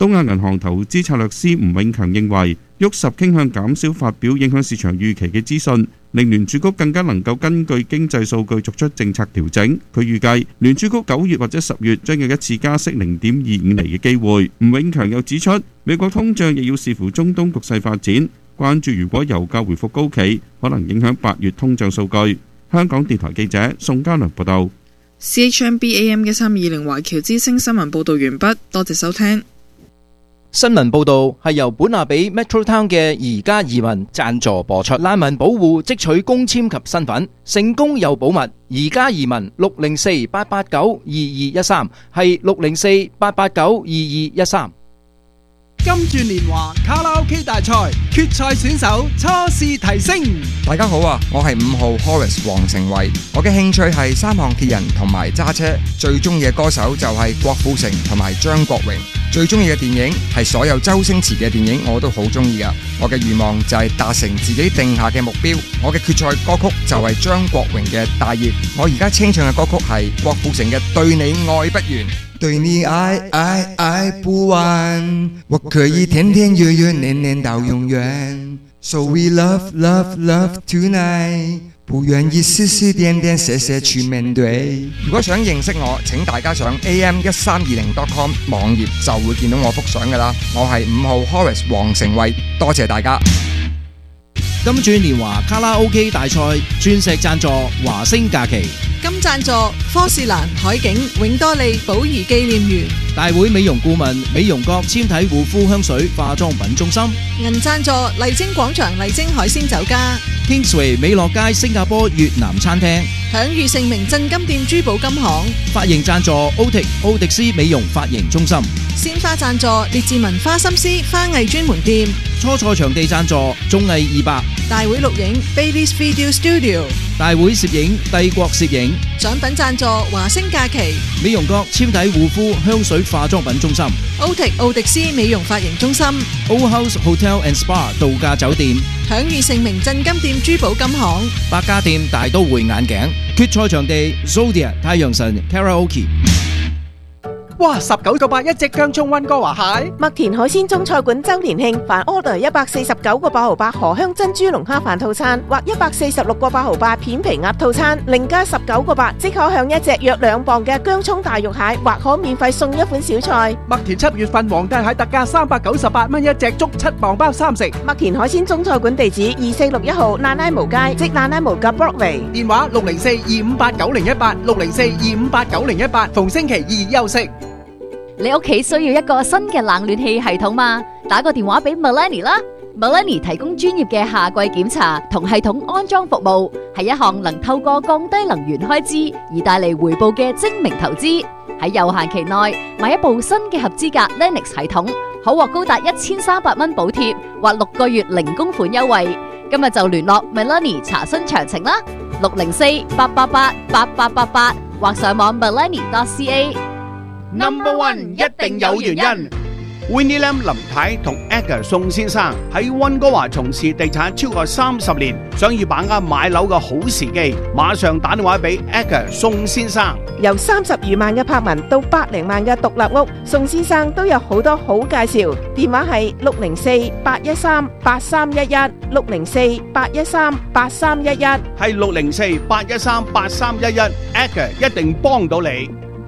東亞銀行投資策略師吳永強認為，沃十傾向減少發表影響市場預期嘅資訊，令聯儲局更加能夠根據經濟數據作出政策調整。佢預計聯儲局九月或者十月將有一次加息零點二五厘嘅機會。吳永強又指出，美國通脹亦要視乎中東局勢發展，關注如果油價回復高企，可能影響八月通脹數據。香港電台記者宋嘉良報道。 C H M B A M 一三二零華僑之聲新聞報導完畢，多謝收聽。 新聞報導係由本亞比 Metro Town 嘅宜家移民贊助播出。難民保護即取公簽及身份，成功又保密。宜家移民六零四八八九二二一三係六零四八八九二二一三。 金鑽年華卡拉 OK 大賽決賽選手初試提升。 大家好啊，我係五號 Horace 黃成慧，我嘅興趣係三項鐵人同埋揸車，最中意嘅歌手就係郭富城同埋張國榮，最中意嘅電影係所有周星馳嘅電影我都好中意噶。我嘅願望就係達成自己定下嘅目標，我嘅決賽歌曲就係張國榮嘅大熱，我而家清唱嘅歌曲係郭富城嘅對你愛不完。 對你愛愛愛不完，我可以天天月月年年到永遠。So we love love love tonight， 不願意絲絲點點寫寫去面對。 如果想認識我，請大家上 A M 一三二零 dot com 網頁就會見到我幅相噶啦。我係五號 Horace 黃成慧，多謝大家。 金鑽年華卡拉 OK 大賽鑽石贊助華星假期， 金贊助科士蘭海景永多利寶儀紀念園， 大會美容顧問美容閣纖體護膚香水化妝品中心， 銀贊助麗晶廣場麗晶海鮮酒家， Kingsway 美樂街新加坡越南餐廳， 享譽盛名鎮金店珠寶金行， 髮型贊助奧迪奧迪斯美容髮型中心， 鮮花贊助列治文花心思花藝專門店， 初賽場地贊助綜藝二百， 大會錄影 Baby's Video Studio， 大會攝影帝國攝影， 獎品贊助華星假期， 美容閣纖體護膚香水化妝品中心， 奧迪奧迪斯美容髮型中心， O House Hotel and Spa 度假酒店， 享譽盛名鎮金店珠寶金行， 百家店大都會眼鏡，決賽場地 Zodiac 太陽神 Karaoke。 哇！十九個八一隻薑葱溫哥華蟹， 麥田海鮮中菜館周年慶，凡 order 一百四十九個八毫八荷香珍珠龍蝦飯套餐，或一百四十六個八毫八片皮鴨套餐，另加十九個八，即可享一隻約兩磅嘅薑葱大肉蟹，或可免費送一款小菜。 麥田七月份皇帝蟹特價三百九十八蚊一隻，足七磅包三食。 麥田海鮮中菜館地址二四六一號蘭拉毛街，即蘭拉毛嘅 Broadway， 電話六零四二五八九零一八，六零四二五八九零一八，逢星期二休息。 你屋企需要一個新嘅冷暖氣系統嗎？打個電話俾 Melanie 啦 ，Melanie 提供專業嘅夏季檢查同系統安裝服務，係一項能透過降低能源開支而帶嚟回報嘅精明投資。喺有限期內買一部新嘅合資格 Lennox 系統，可獲高達一千三百蚊補貼或六個月零供款優惠。今日就聯絡 Melanie 查詢詳情啦，六零四八八八八八八八或上網 melanie dot c a。Number one 一定有原因。Winnie Lam 林太同 Edgar 宋先生喺溫哥華從事地產超過三十年，想要把握買樓嘅好時機，馬上打電話俾 Edgar 宋先生。 由三十餘萬嘅柏文到百零萬嘅獨立屋，宋先生都有好多好介紹。電話係六零四八一三八三一一，六零四八一三八三一一， 係六零四八一三八三一一 ，Edgar 一定幫到你。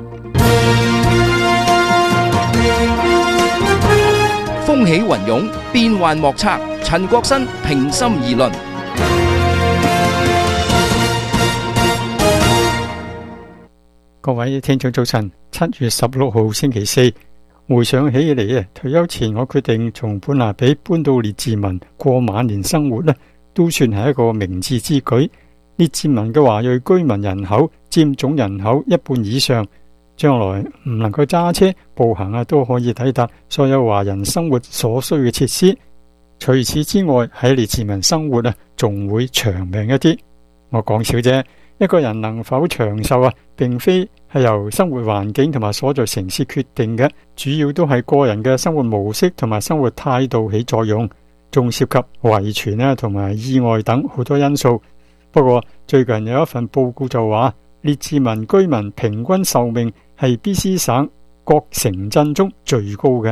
風起雲湧，變幻莫測。陳國新平心而論。 各位聽眾早晨，七月十六號星期四，回想起嚟啊，退休前我決定從本拿比搬到列治文過晚年生活咧，都算係一個明智之舉。列治文嘅華裔居民人口佔總人口一半以上。將來唔能夠揸車步行啊，都可以抵達所有華人生活所需嘅設施。除此之外，喺列治文生活啊，仲會長命一啲。我講笑啫，一個人能否長壽啊，並非係由生活環境同埋所在城市決定嘅，主要都係個人嘅生活模式同埋生活態度起作用，仲涉及遺傳啊同埋意外等好多因素。不過最近有一份報告就話，列治文居民平均壽命係 B C 省各城鎮中最高嘅，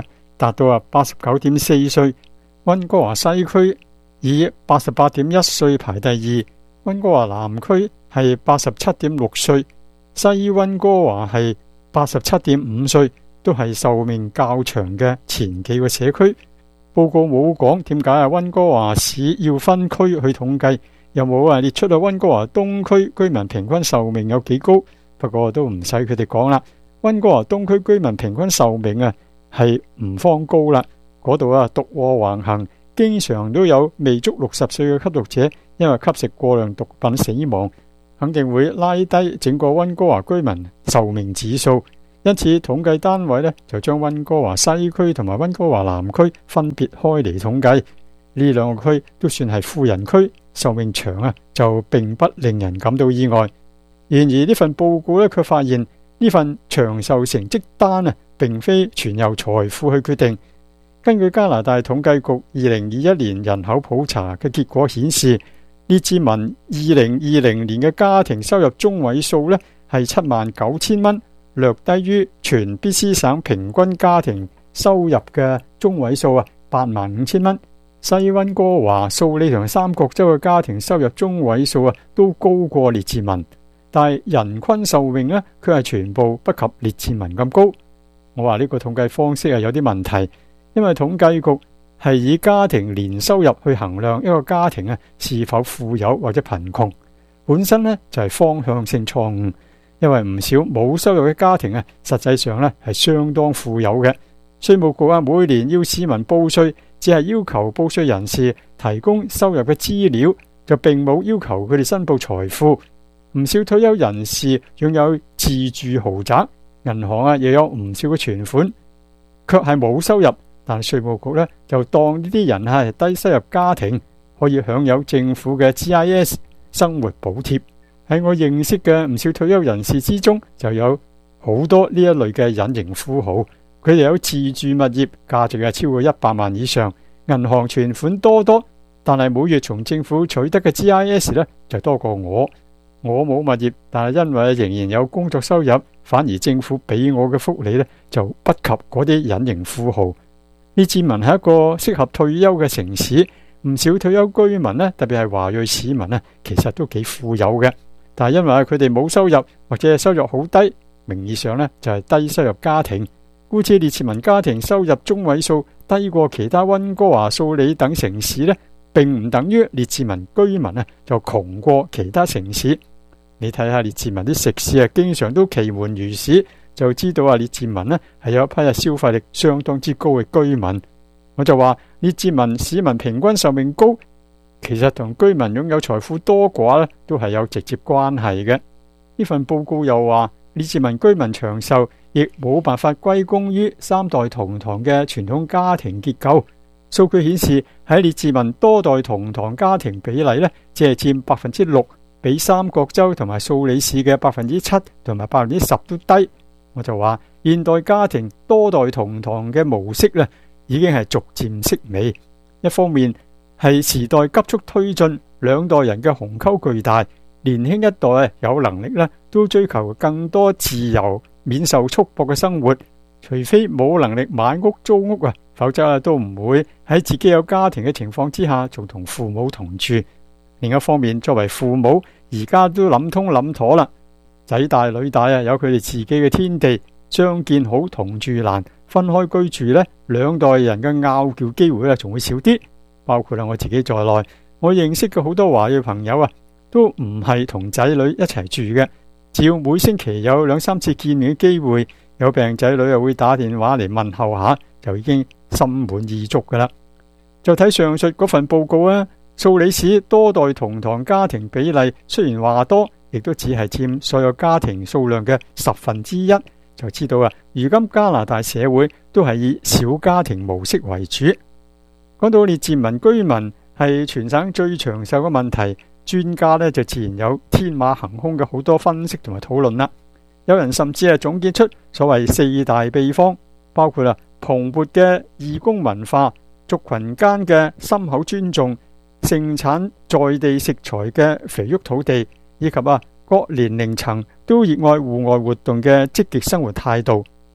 達到啊八十九點四歲。溫哥華西區以八十八點一歲排第二，溫哥華南區係八十七點六歲，西溫哥華係八十七點五歲，都係壽命較長嘅前幾個社區。報告冇講點解啊溫哥華市要分區去統計，又冇啊列出啊溫哥華東區居民平均壽命有幾高。不過都唔使佢哋講啦，溫哥華東區居民平均壽命啊係唔方高啦。嗰度啊毒禍橫行，經常都有未足六十歲嘅吸毒者因為吸食過量毒品死亡，肯定會拉低整個溫哥華居民壽命指數。因此統計單位呢就將溫哥華西區同埋溫哥華南區分別開嚟統計。呢兩個區都算係富人區，壽命長啊就並不令人感到意外。然而呢份報告呢，卻發現呢份長壽成績單啊並非全由財富去決定。根據加拿大統計局二零二一年人口普查嘅結果顯示，列治文二零二零年嘅家庭收入中位數呢係七萬九千蚊，略低於全 B C 省平均家庭收入嘅中位數啊八萬五千蚊。西溫哥華、素里同三角洲嘅家庭收入中位數啊都高過列治文，但係人均壽命呢，卻係全部不及列治文咁高。我話呢個統計方式係有啲問題。因為統計局係以家庭年收入去衡量一個家庭啊是否富有或者貧窮，本身呢就係方向性錯誤。因為唔少冇收入嘅家庭啊，實際上呢係相當富有嘅。稅務局啊每年要市民報稅，只係要求報稅人士提供收入嘅資料，就並冇要求佢哋申報財富。唔少退休人士擁有自住豪宅，銀行啊亦有唔少嘅存款，卻係冇收入。但稅務局呢，就當呢啲人係低收入家庭，可以享有政府嘅 G I S 生活補貼。喺我認識嘅唔少退休人士之中，就有好多呢一類嘅隱形富豪，佢哋有自住物業，價值係超過一百萬以上，銀行存款多多，但係每月從政府取得嘅 G I S 呢，就多過我。我冇物業，但係因為仍然有工作收入，反而政府俾我嘅福利呢，就不及嗰啲隱形富豪。列治文係一個適合退休嘅城市，唔少退休居民呢，特別係華裔市民呢，其實都幾富有嘅。但係因為佢哋冇收入或者係收入好低，名義上呢就係低收入家庭，故此列治文家庭收入中位數低過其他溫哥華、素里等城市呢，並唔等於列治文居民呢就窮過其他城市。你睇下列治文啲食肆啊，經常都奇門如市，就知道啊列治文呢係有一批啊消費力相當之高嘅居民。我就話列治文市民平均壽命高，其實同居民擁有財富多寡呢都係有直接關係嘅。呢份報告又話列治文居民長壽亦冇辦法歸功於三代同堂嘅傳統家庭結構。數據顯示喺列治文多代同堂家庭比例呢，只係佔百分之六，比三角洲同埋素里市嘅百分之七同埋百分之十都低。我就話現代家庭多代同堂嘅模式呢，已經係逐漸式微。一方面係時代急速推進，兩代人嘅鴻溝巨大，年輕一代有能力呢都追求更多自由、免受束縛嘅生活。除非冇能力買屋租屋啊，否則啊都唔會喺自己有家庭嘅情況之下，仲同父母同住。另一方面，作為父母，而家都諗通諗妥啦，仔大女大啊，有佢哋自己嘅天地，相見好同住難，分開居住呢，兩代人嘅拗撬機會啊，仲會少啲。包括啦我自己在內，我認識嘅好多華裔朋友啊，都唔係同仔女一齊住嘅，只要每星期有兩三次見面嘅機會，有病仔女又會打電話嚟問候下，就已經心滿意足噶啦。就睇上述嗰份報告啊，素里市多代同堂家庭比例雖然話多，亦都只係佔所有家庭數量嘅十分之一，就知道啊，如今加拿大社會都係以小家庭模式為主。講到列治文居民係全省最長壽嘅問題，專家呢就自然有天馬行空嘅好多分析同埋討論啦。有人甚至係總結出所謂四大秘方，包括啦蓬勃嘅義工文化、族群間嘅深厚尊重、盛產在地食材嘅肥沃土地，以及啊各年齡層都熱愛戶外活動嘅積極生活態度。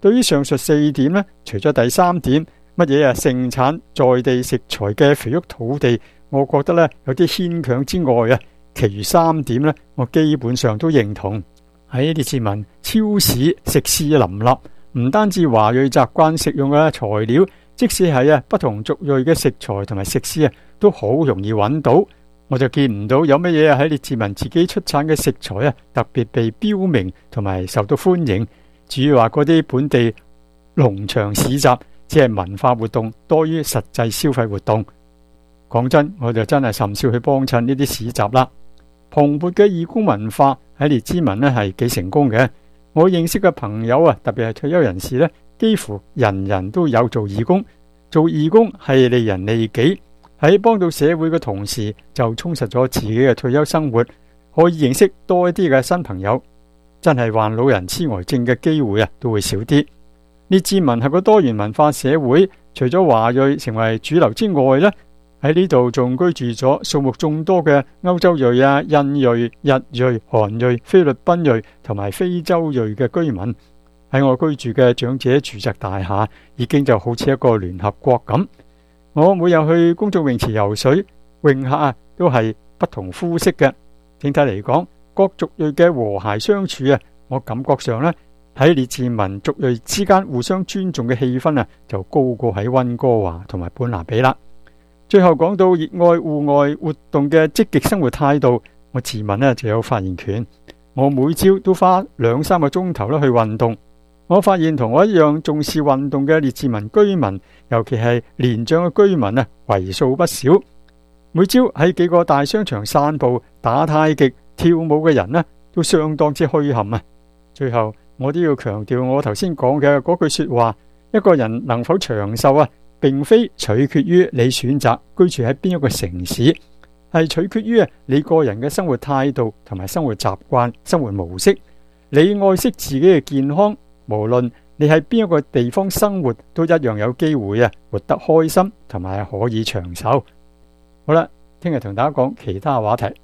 對於上述四點呢，除咗第三點乜嘢啊盛產在地食材嘅肥沃土地，我覺得呢有啲牽強之外啊，其餘三點呢，我基本上都認同。喺列治文超市食肆林立，唔單止華裔習慣食用嘅材料，即使係啊不同族裔嘅食材同埋食肆啊，都好容易揾到。我就見唔到有乜嘢喺列治文自己出產嘅食材啊，特別被標明同埋受到歡迎。至於話嗰啲本地農場市集，只係文化活動多於實際消費活動。講真，我就真係甚少去幫襯呢啲市集啦。蓬勃嘅義工文化喺列治文呢係幾成功嘅。我認識嘅朋友啊，特別係退休人士呢，幾乎人人都有做義工。做義工係利人利己，喺幫到社會嘅同時，就充實咗自己嘅退休生活，可以認識多一啲嘅新朋友。真係患老人痴呆症嘅機會啊，都會少啲。列治文係個多元文化社會，除咗華裔成為主流之外呢，喺呢度仲居住咗數目眾多嘅歐洲裔啊、印裔、日裔、韓裔、菲律賓裔同埋非洲裔嘅居民。喺我居住嘅長者住宅大廈，已經就好似一個聯合國咁。我每日去公眾泳池游水，泳客啊都係不同膚色嘅。整體嚟講，各族裔嘅和諧相處啊，我感覺上呢，喺列治文族裔之間互相尊重嘅氣氛啊，就高過喺溫哥華同埋本拿比啦。最後講到熱愛戶外活動嘅積極生活態度，我自問呢就有發言權。我每朝都花兩三個鐘頭咧去運動。我發現同我一樣重視運動嘅列治文居民，尤其係年長嘅居民啊，為數不少。每朝喺幾個大商場散步、打太極、跳舞嘅人呢，都相當之墟冚啊！最後我都要強調我頭先講嘅嗰句說話：一個人能否長壽啊，並非取決於你選擇居住喺邊一個城市，係取決於啊你個人嘅生活態度同埋生活習慣、生活模式。你愛惜自己嘅健康，無論你喺邊一個地方生活，都一樣有機會啊活得開心同埋可以長壽。好啦，聽日同大家講其他話題。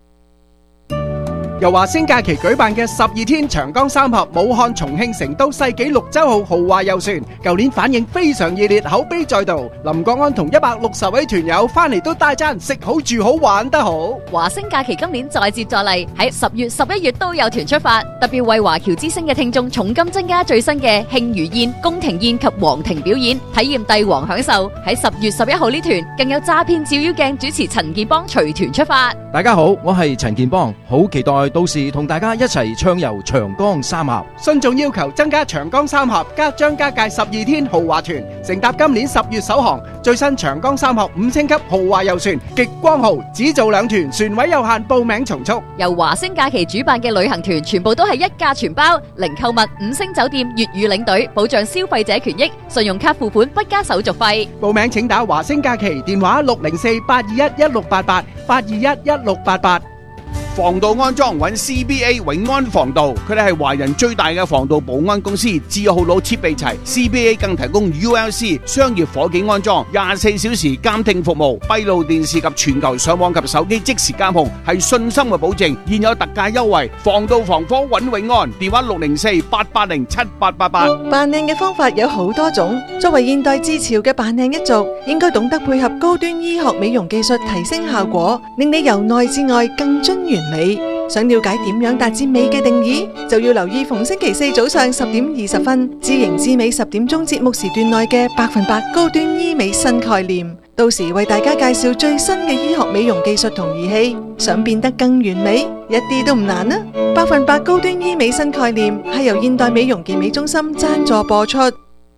由華星假期舉辦嘅十二天長江三峽武漢、重慶、成都世紀綠洲號豪華遊船，舊年反應非常熱烈，口碑再度。林國安同一百六十位團友翻嚟都大讚食好住好玩得好。 華星假期今年再接再厲，喺十月、十一月都有團出發，特別為華僑之星嘅聽眾重金增加最新嘅慶餘宴、宮廷宴及皇庭表演，體驗帝王享受。喺十月十一號呢團更有詐騙照妖鏡主持陳建邦隨團出發。 大家好，我係陳建邦，好期待到時同大家一齊暢遊長江三峽。 信眾要求增加長江三峽加張家界十二天豪華團，乘搭今年十月首航最新長江三峽五星級豪華遊船極光號，只做兩團，船位有限，報名從速。 由華星假期主辦嘅旅行團全部都係一價全包，零購物、五星酒店、粵語領隊，保障消費者權益，信用卡付款不加手續費。 報名請打華星假期電話六零四八二一一六八八八二一一六八八。 防盜安裝揾 C B A 永安防盜，佢哋係華人最大嘅防盜保安公司，字號佬設備齊。C B A 更提供 U L C 商業火警安裝、廿四小時監聽服務、閉路電視及全球上網及手機即時監控，係信心嘅保證。現有特價優惠，防盜防火揾永安，電話六零四八八零七八八八。 扮靚嘅方法有好多種，作為現代自潮嘅扮靚一族，應該懂得配合高端醫學美容技術提升效果，令你由內至外更臻完美。想了解點樣達至美嘅定義，就要留意逢星期四早上十點二十分，知型知美十點鐘節目時段內嘅百分百高端醫美新概念。到時為大家介紹最新嘅醫學美容技術同儀器，想變得更完美，一啲都唔難啊！百分百高端醫美新概念係由現代美容健美中心贊助播出。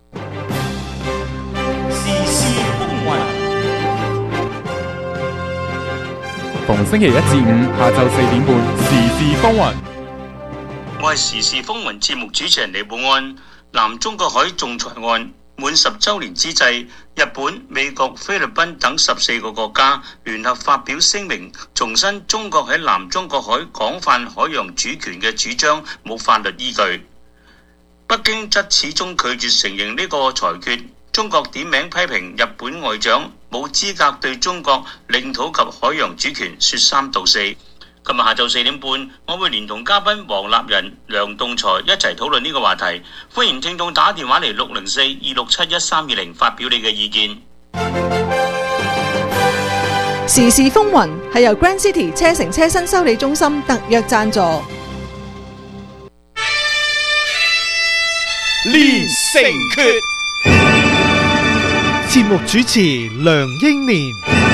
逢星期一至五下晝四點半，時事風雲。 我係時事風雲節目主持人李寶安。南中國海仲裁案滿十週年之際，日本、美國、菲律賓等十四個國家聯合發表聲明，重申中國喺南中國海廣泛海洋主權嘅主張冇法律依據。北京則始終拒絕承認呢個裁決。中國點名批評日本外長冇資格對中國領土及海洋主權說三道四。 今日下晝四點半，我會連同嘉賓黃立仁、梁棟才一齊討論呢個話題。歡迎聽眾打電話嚟六零四二六七一三二零發表你嘅意見。 時事風雲係由 Grand City 車城車身修理中心特約贊助。 連城訣，節目主持梁英年。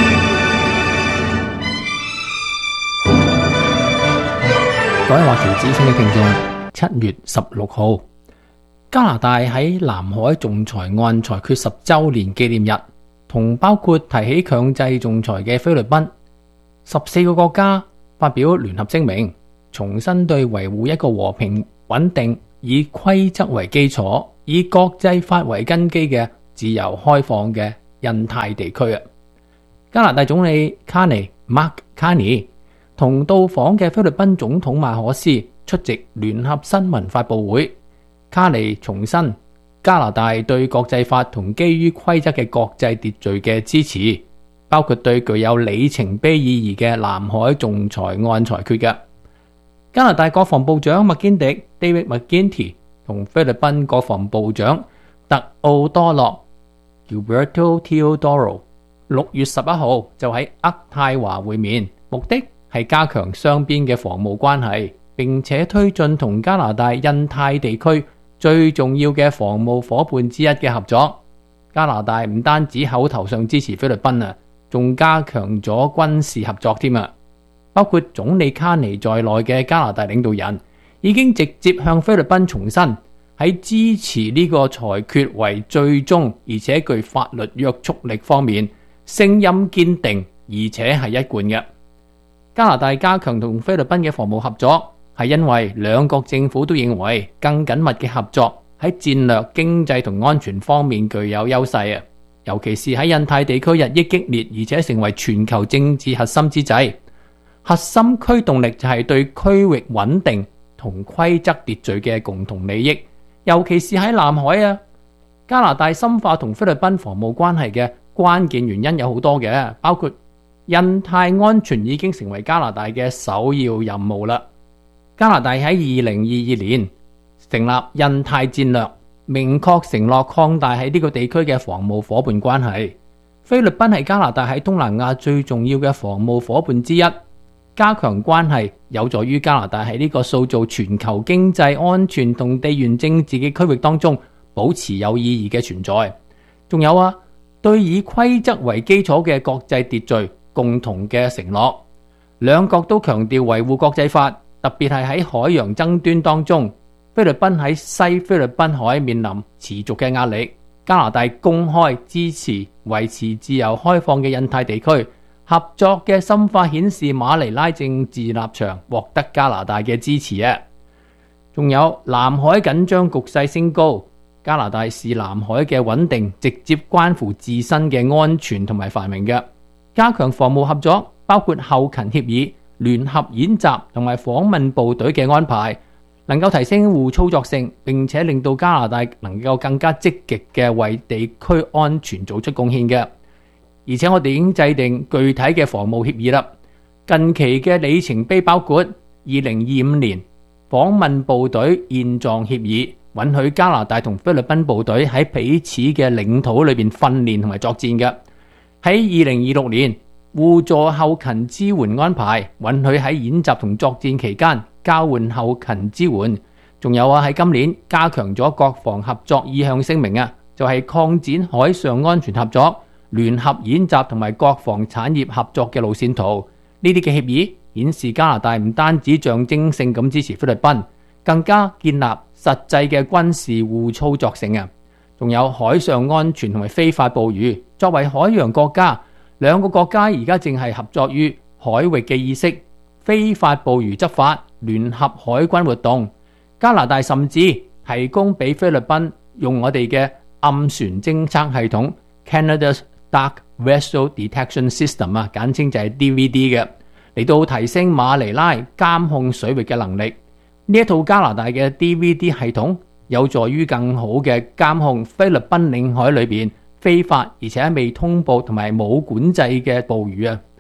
各位華僑之聲嘅聽眾，七月十六號，加拿大喺南海仲裁案裁決十週年紀念日，同包括提起強制仲裁嘅菲律賓，十四個國家發表聯合聲明，重申對維護一個和平穩定、以規則為基礎、以國際法為根基嘅自由開放嘅印太地區啊！加拿大總理卡尼 Mark Carney 同到訪嘅菲律賓總統馬可斯出席聯合新聞發佈會。卡尼重申加拿大對國際法同基於規則嘅國際秩序嘅支持，包括對具有里程碑意義嘅南海仲裁案裁決嘅。加拿大國防部長麥堅迪 David McGuinty 同菲律賓國防部長特奧多洛 Gilberto Teodoro 六月十一號就喺渥太華會面，目的係加強雙邊嘅防務關係，並且推進同加拿大印太地區最重要嘅防務夥伴之一嘅合作。加拿大唔單止口頭上支持菲律賓啊，仲加強咗軍事合作添啊！包括總理卡尼在內嘅加拿大領導人已經直接向菲律賓重申喺支持呢個裁決為最終而且具法律約束力方面聲音堅定，而且係一貫嘅。加拿大加強同菲律賓嘅防務合作，係因為兩國政府都認為更緊密嘅合作喺戰略、經濟同安全方面具有優勢啊！尤其是喺印太地區日益激烈而且成為全球政治核心之際，核心驅動力就係對區域穩定同規則秩序嘅共同利益。尤其是喺南海啊，加拿大深化同菲律賓防務關係嘅關鍵原因有好多嘅，包括印太安全已經成為加拿大嘅首要任務啦。加拿大喺二零二二年成立印太戰略，明確承諾擴大喺呢個地區嘅防務夥伴關係。菲律賓係加拿大喺東南亞最重要嘅防務夥伴之一，加強關係有助於加拿大喺呢個塑造全球經濟安全同地緣政治嘅區域當中保持有意義嘅存在。仲有啊，對以規則為基礎嘅國際秩序共同嘅承諾，兩國都強調維護國際法，特別係喺海洋爭端當中，菲律賓喺西菲律賓海面臨持續嘅壓力，加拿大公開支持維持自由開放嘅印太地區合作嘅深化，顯示馬尼拉政治立場獲得加拿大嘅支持啊！仲有南海緊張局勢升高，加拿大視南海嘅穩定直接關乎自身嘅安全同埋繁榮嘅。加強防務合作，包括後勤協議、聯合演習同埋訪問部隊嘅安排，能夠提升互操作性，並且令到加拿大能夠更加積極嘅為地區安全做出貢獻嘅。而且我哋已經制定具體嘅防務協議啦。近期嘅里程碑包括二零二五年訪問部隊現狀協議，允許加拿大同菲律賓部隊喺彼此嘅領土裏邊訓練同埋作戰嘅。喺二零二六年互助後勤支援安排，允許喺演習同作戰期間交換後勤支援。仲有啊，喺今年加強咗國防合作意向聲明啊，就係擴展海上安全合作、聯合演習同埋國防產業合作嘅路線圖。呢啲嘅協議顯示加拿大唔單止象徵性咁支持菲律賓，更加建立實際嘅軍事互操作性啊！仲有海上安全同埋非法捕魚。作為海洋國家，兩個國家而家正係合作於海域嘅意識、非法捕魚執法、聯合海軍活動。加拿大甚至提供俾菲律賓用我哋嘅暗船偵測系統 Canada's Dark Vessel Detection System 啊，簡稱就係 D V D 嘅，嚟到提升馬尼拉監控水域嘅能力。呢一套加拿大嘅 D V D 系統有助於更好嘅監控菲律賓領海裏邊非法而且未通報同埋冇管制嘅捕魚啊！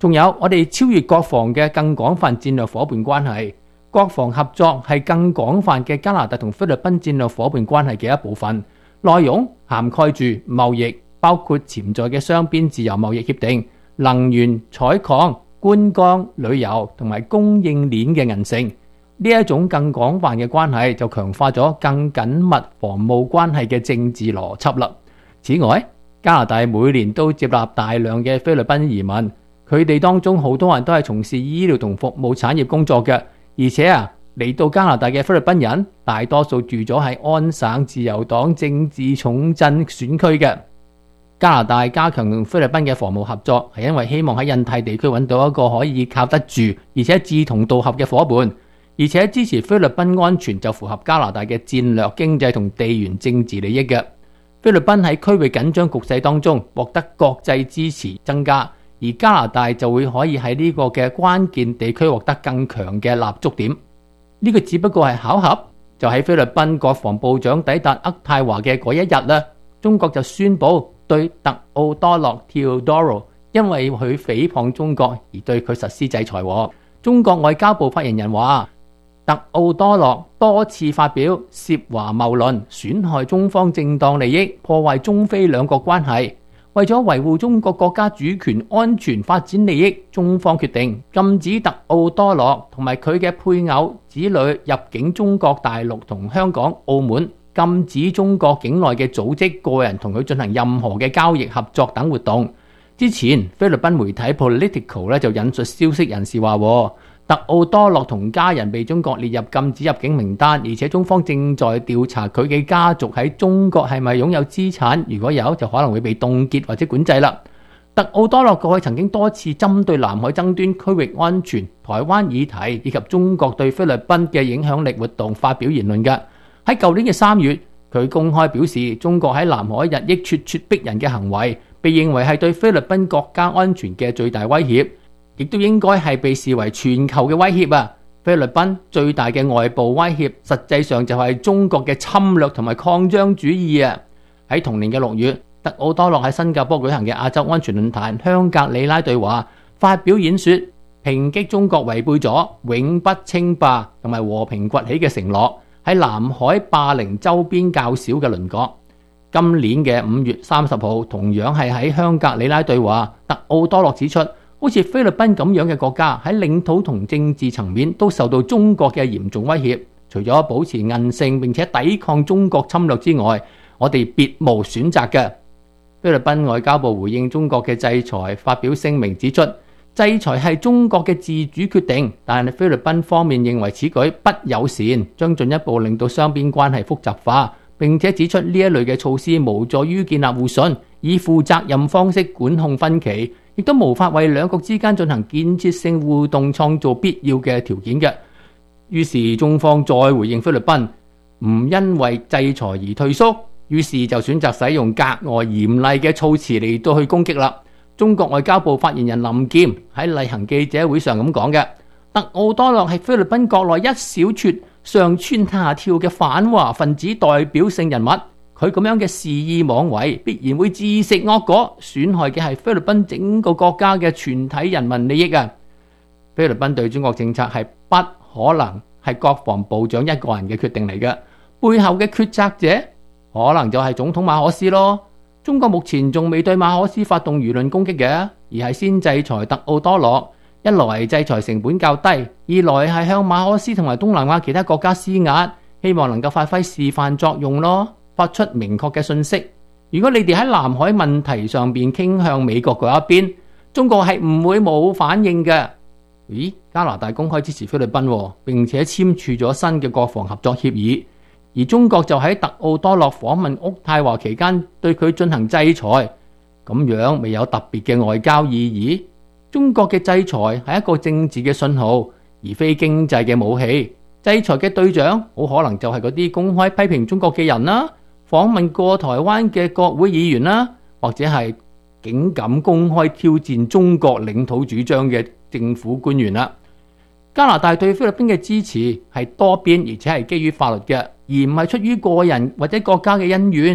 仲有我哋超越國防嘅更廣泛戰略伙伴關係，國防合作係更廣泛嘅加拿大同菲律賓戰略伙伴關係嘅一部分，內容涵蓋住貿易，包括潛在嘅雙邊自由貿易協定、能源、採礦、觀光、旅遊同埋供應鏈嘅韌性。呢一種更廣泛嘅關係就強化咗更緊密防務關係嘅政治邏輯啦。此外，加拿大每年都接納大量嘅菲律賓移民，佢哋當中好多人都係從事醫療同服務產業工作嘅，而且啊嚟到加拿大嘅菲律賓人大多數住咗喺安省自由黨政治重鎮選區嘅。加拿大加強同菲律賓嘅防務合作，係因為希望喺印太地區揾到一個可以靠得住而且志同道合嘅伙伴，而且支持菲律賓安全就符合加拿大嘅戰略、經濟同地緣政治利益嘅。菲律賓喺區域緊張局勢當中獲得國際支持增加，而加拿大就會可以喺呢個嘅關鍵地區獲得更強嘅立足點。呢個只不過係巧合，就喺菲律賓國防部長抵達渥太華嘅嗰一日啦，中國就宣布對特奧多洛 Teodoro 因為佢誹謗中國而對佢實施制裁。中國外交部發言人話，特奧多洛多次發表涉華謬論，損害中方正當利益，破壞中菲兩國關係。為咗維護中國國家主權、安全、發展利益，中方決定禁止特奧多洛同埋佢嘅配偶、子女入境中國大陸同香港、澳門，禁止中國境內嘅組織、個人同佢進行任何嘅交易、合作等活動。之前菲律賓媒體 Politico 咧就引述消息人士話，特奧多洛同家人被中國列入禁止入境名單，而且中方正在調查佢嘅家族喺中國係咪擁有資產，如果有就可能會被凍結或者管制啦。特奧多洛過去曾經多次針對南海爭端、區域安全、台灣議題以及中國對菲律賓嘅影響力活動發表言論嘅。喺舊年嘅三月，佢公開表示中國喺南海日益咄咄逼人嘅行為，被認為係對菲律賓國家安全嘅最大威脅，亦都應該係被視為全球嘅威脅啊！菲律賓最大嘅外部威脅，實際上就係中國嘅侵略同埋擴張主義啊！喺同年嘅六月，特奧多洛喺新加坡舉行嘅亞洲安全論壇香格里拉對話發表演說，抨擊中國違背咗永不稱霸同埋和平崛起嘅承諾，喺南海霸凌周邊較少嘅鄰國。今年嘅五月三十號，同樣係喺香格里拉對話，特奧多洛指出，好似菲律賓咁樣嘅國家喺領土同政治層面都受到中國嘅嚴重威脅，除咗保持韌性並且抵抗中國侵略之外，我哋別無選擇嘅。菲律賓外交部回應中國嘅制裁，發表聲明指出，制裁係中國嘅自主決定，但係菲律賓方面認為此舉不友善，將進一步令到雙邊關係複雜化，並且指出呢一類嘅措施無助於建立互信，以負責任方式管控分歧，亦都無法為兩國之間進行建設性互動創造必要嘅條件嘅。於是中方再回應菲律賓，唔因為制裁而退縮，於是就選擇使用格外嚴厲嘅措辭嚟到去攻擊啦。中國外交部發言人林劍喺例行記者會上咁講嘅，特奧多洛係菲律賓國內一小撮上蹿下跳嘅反華分子代表性人物，佢咁樣嘅肆意妄為必然會自食惡果，損害嘅係菲律賓整個國家嘅全體人民利益啊！菲律賓對中國政策係不可能係國防部長一個人嘅決定嚟嘅，背後嘅決策者可能就係總統馬可斯咯。中國目前仲未對馬可斯發動輿論攻擊嘅，而係先制裁特奧多洛。一來制裁成本較低，二來係向馬可斯同埋東南亞其他國家施壓，希望能夠發揮示範作用咯，發出明確嘅信息。如果你哋喺南海問題上邊傾向美國嗰一邊，中國係唔會冇反應嘅。咦？加拿大公開支持菲律賓，並且簽署咗新嘅國防合作協議，而中國就喺特奧多洛訪問渥太華期間對佢進行制裁，咁樣未有特別嘅外交意義。中國嘅制裁係一個政治嘅信號，而非經濟嘅武器。制裁嘅對象好可能就係嗰啲公開批評中國嘅人啦，訪問過台灣嘅國會議員啦，或者係竟敢公開挑戰中國領土主張嘅政府官員啦。加拿大對菲律賓嘅支持係多邊而且係基於法律嘅，而唔係出於個人或者國家嘅恩怨。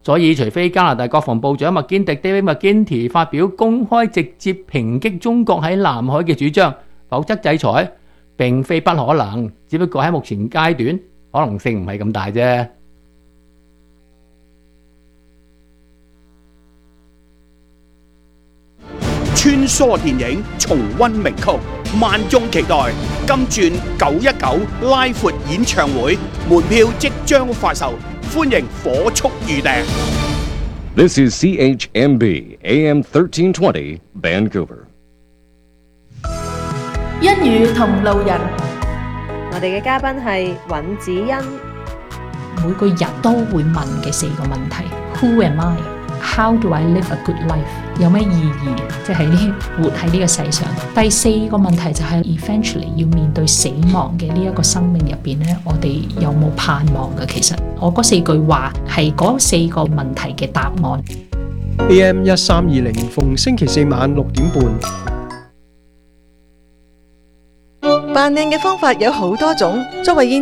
所以除非加拿大國防部長麥堅迪 David McGuinty 發表公開直接抨擊中國喺南海嘅主張，否則制裁並非不可能，只不過喺目前階段可能性唔係咁大啫。 穿梭電影，重溫名曲，萬眾期待金鑽九一九拉闊演唱會，門票即將發售，歡迎火速預訂。 This is C H M B A M thirteen twenty Vancouver。 一語同路人， 我哋嘅嘉賓係尹子欣。 每個人都會問嘅四個問題 ：Who am I？ How do I live a good life？ 有咩意義？即係呢活喺呢個世上。第四個問題就係 eventually 要面對死亡嘅呢一個生命入邊咧，我哋有冇盼望嘅？其實我嗰四句話係嗰四個問題嘅答案。 A M 一三二零，逢星期四晚六點半。 扮靚嘅方法有好多種，作為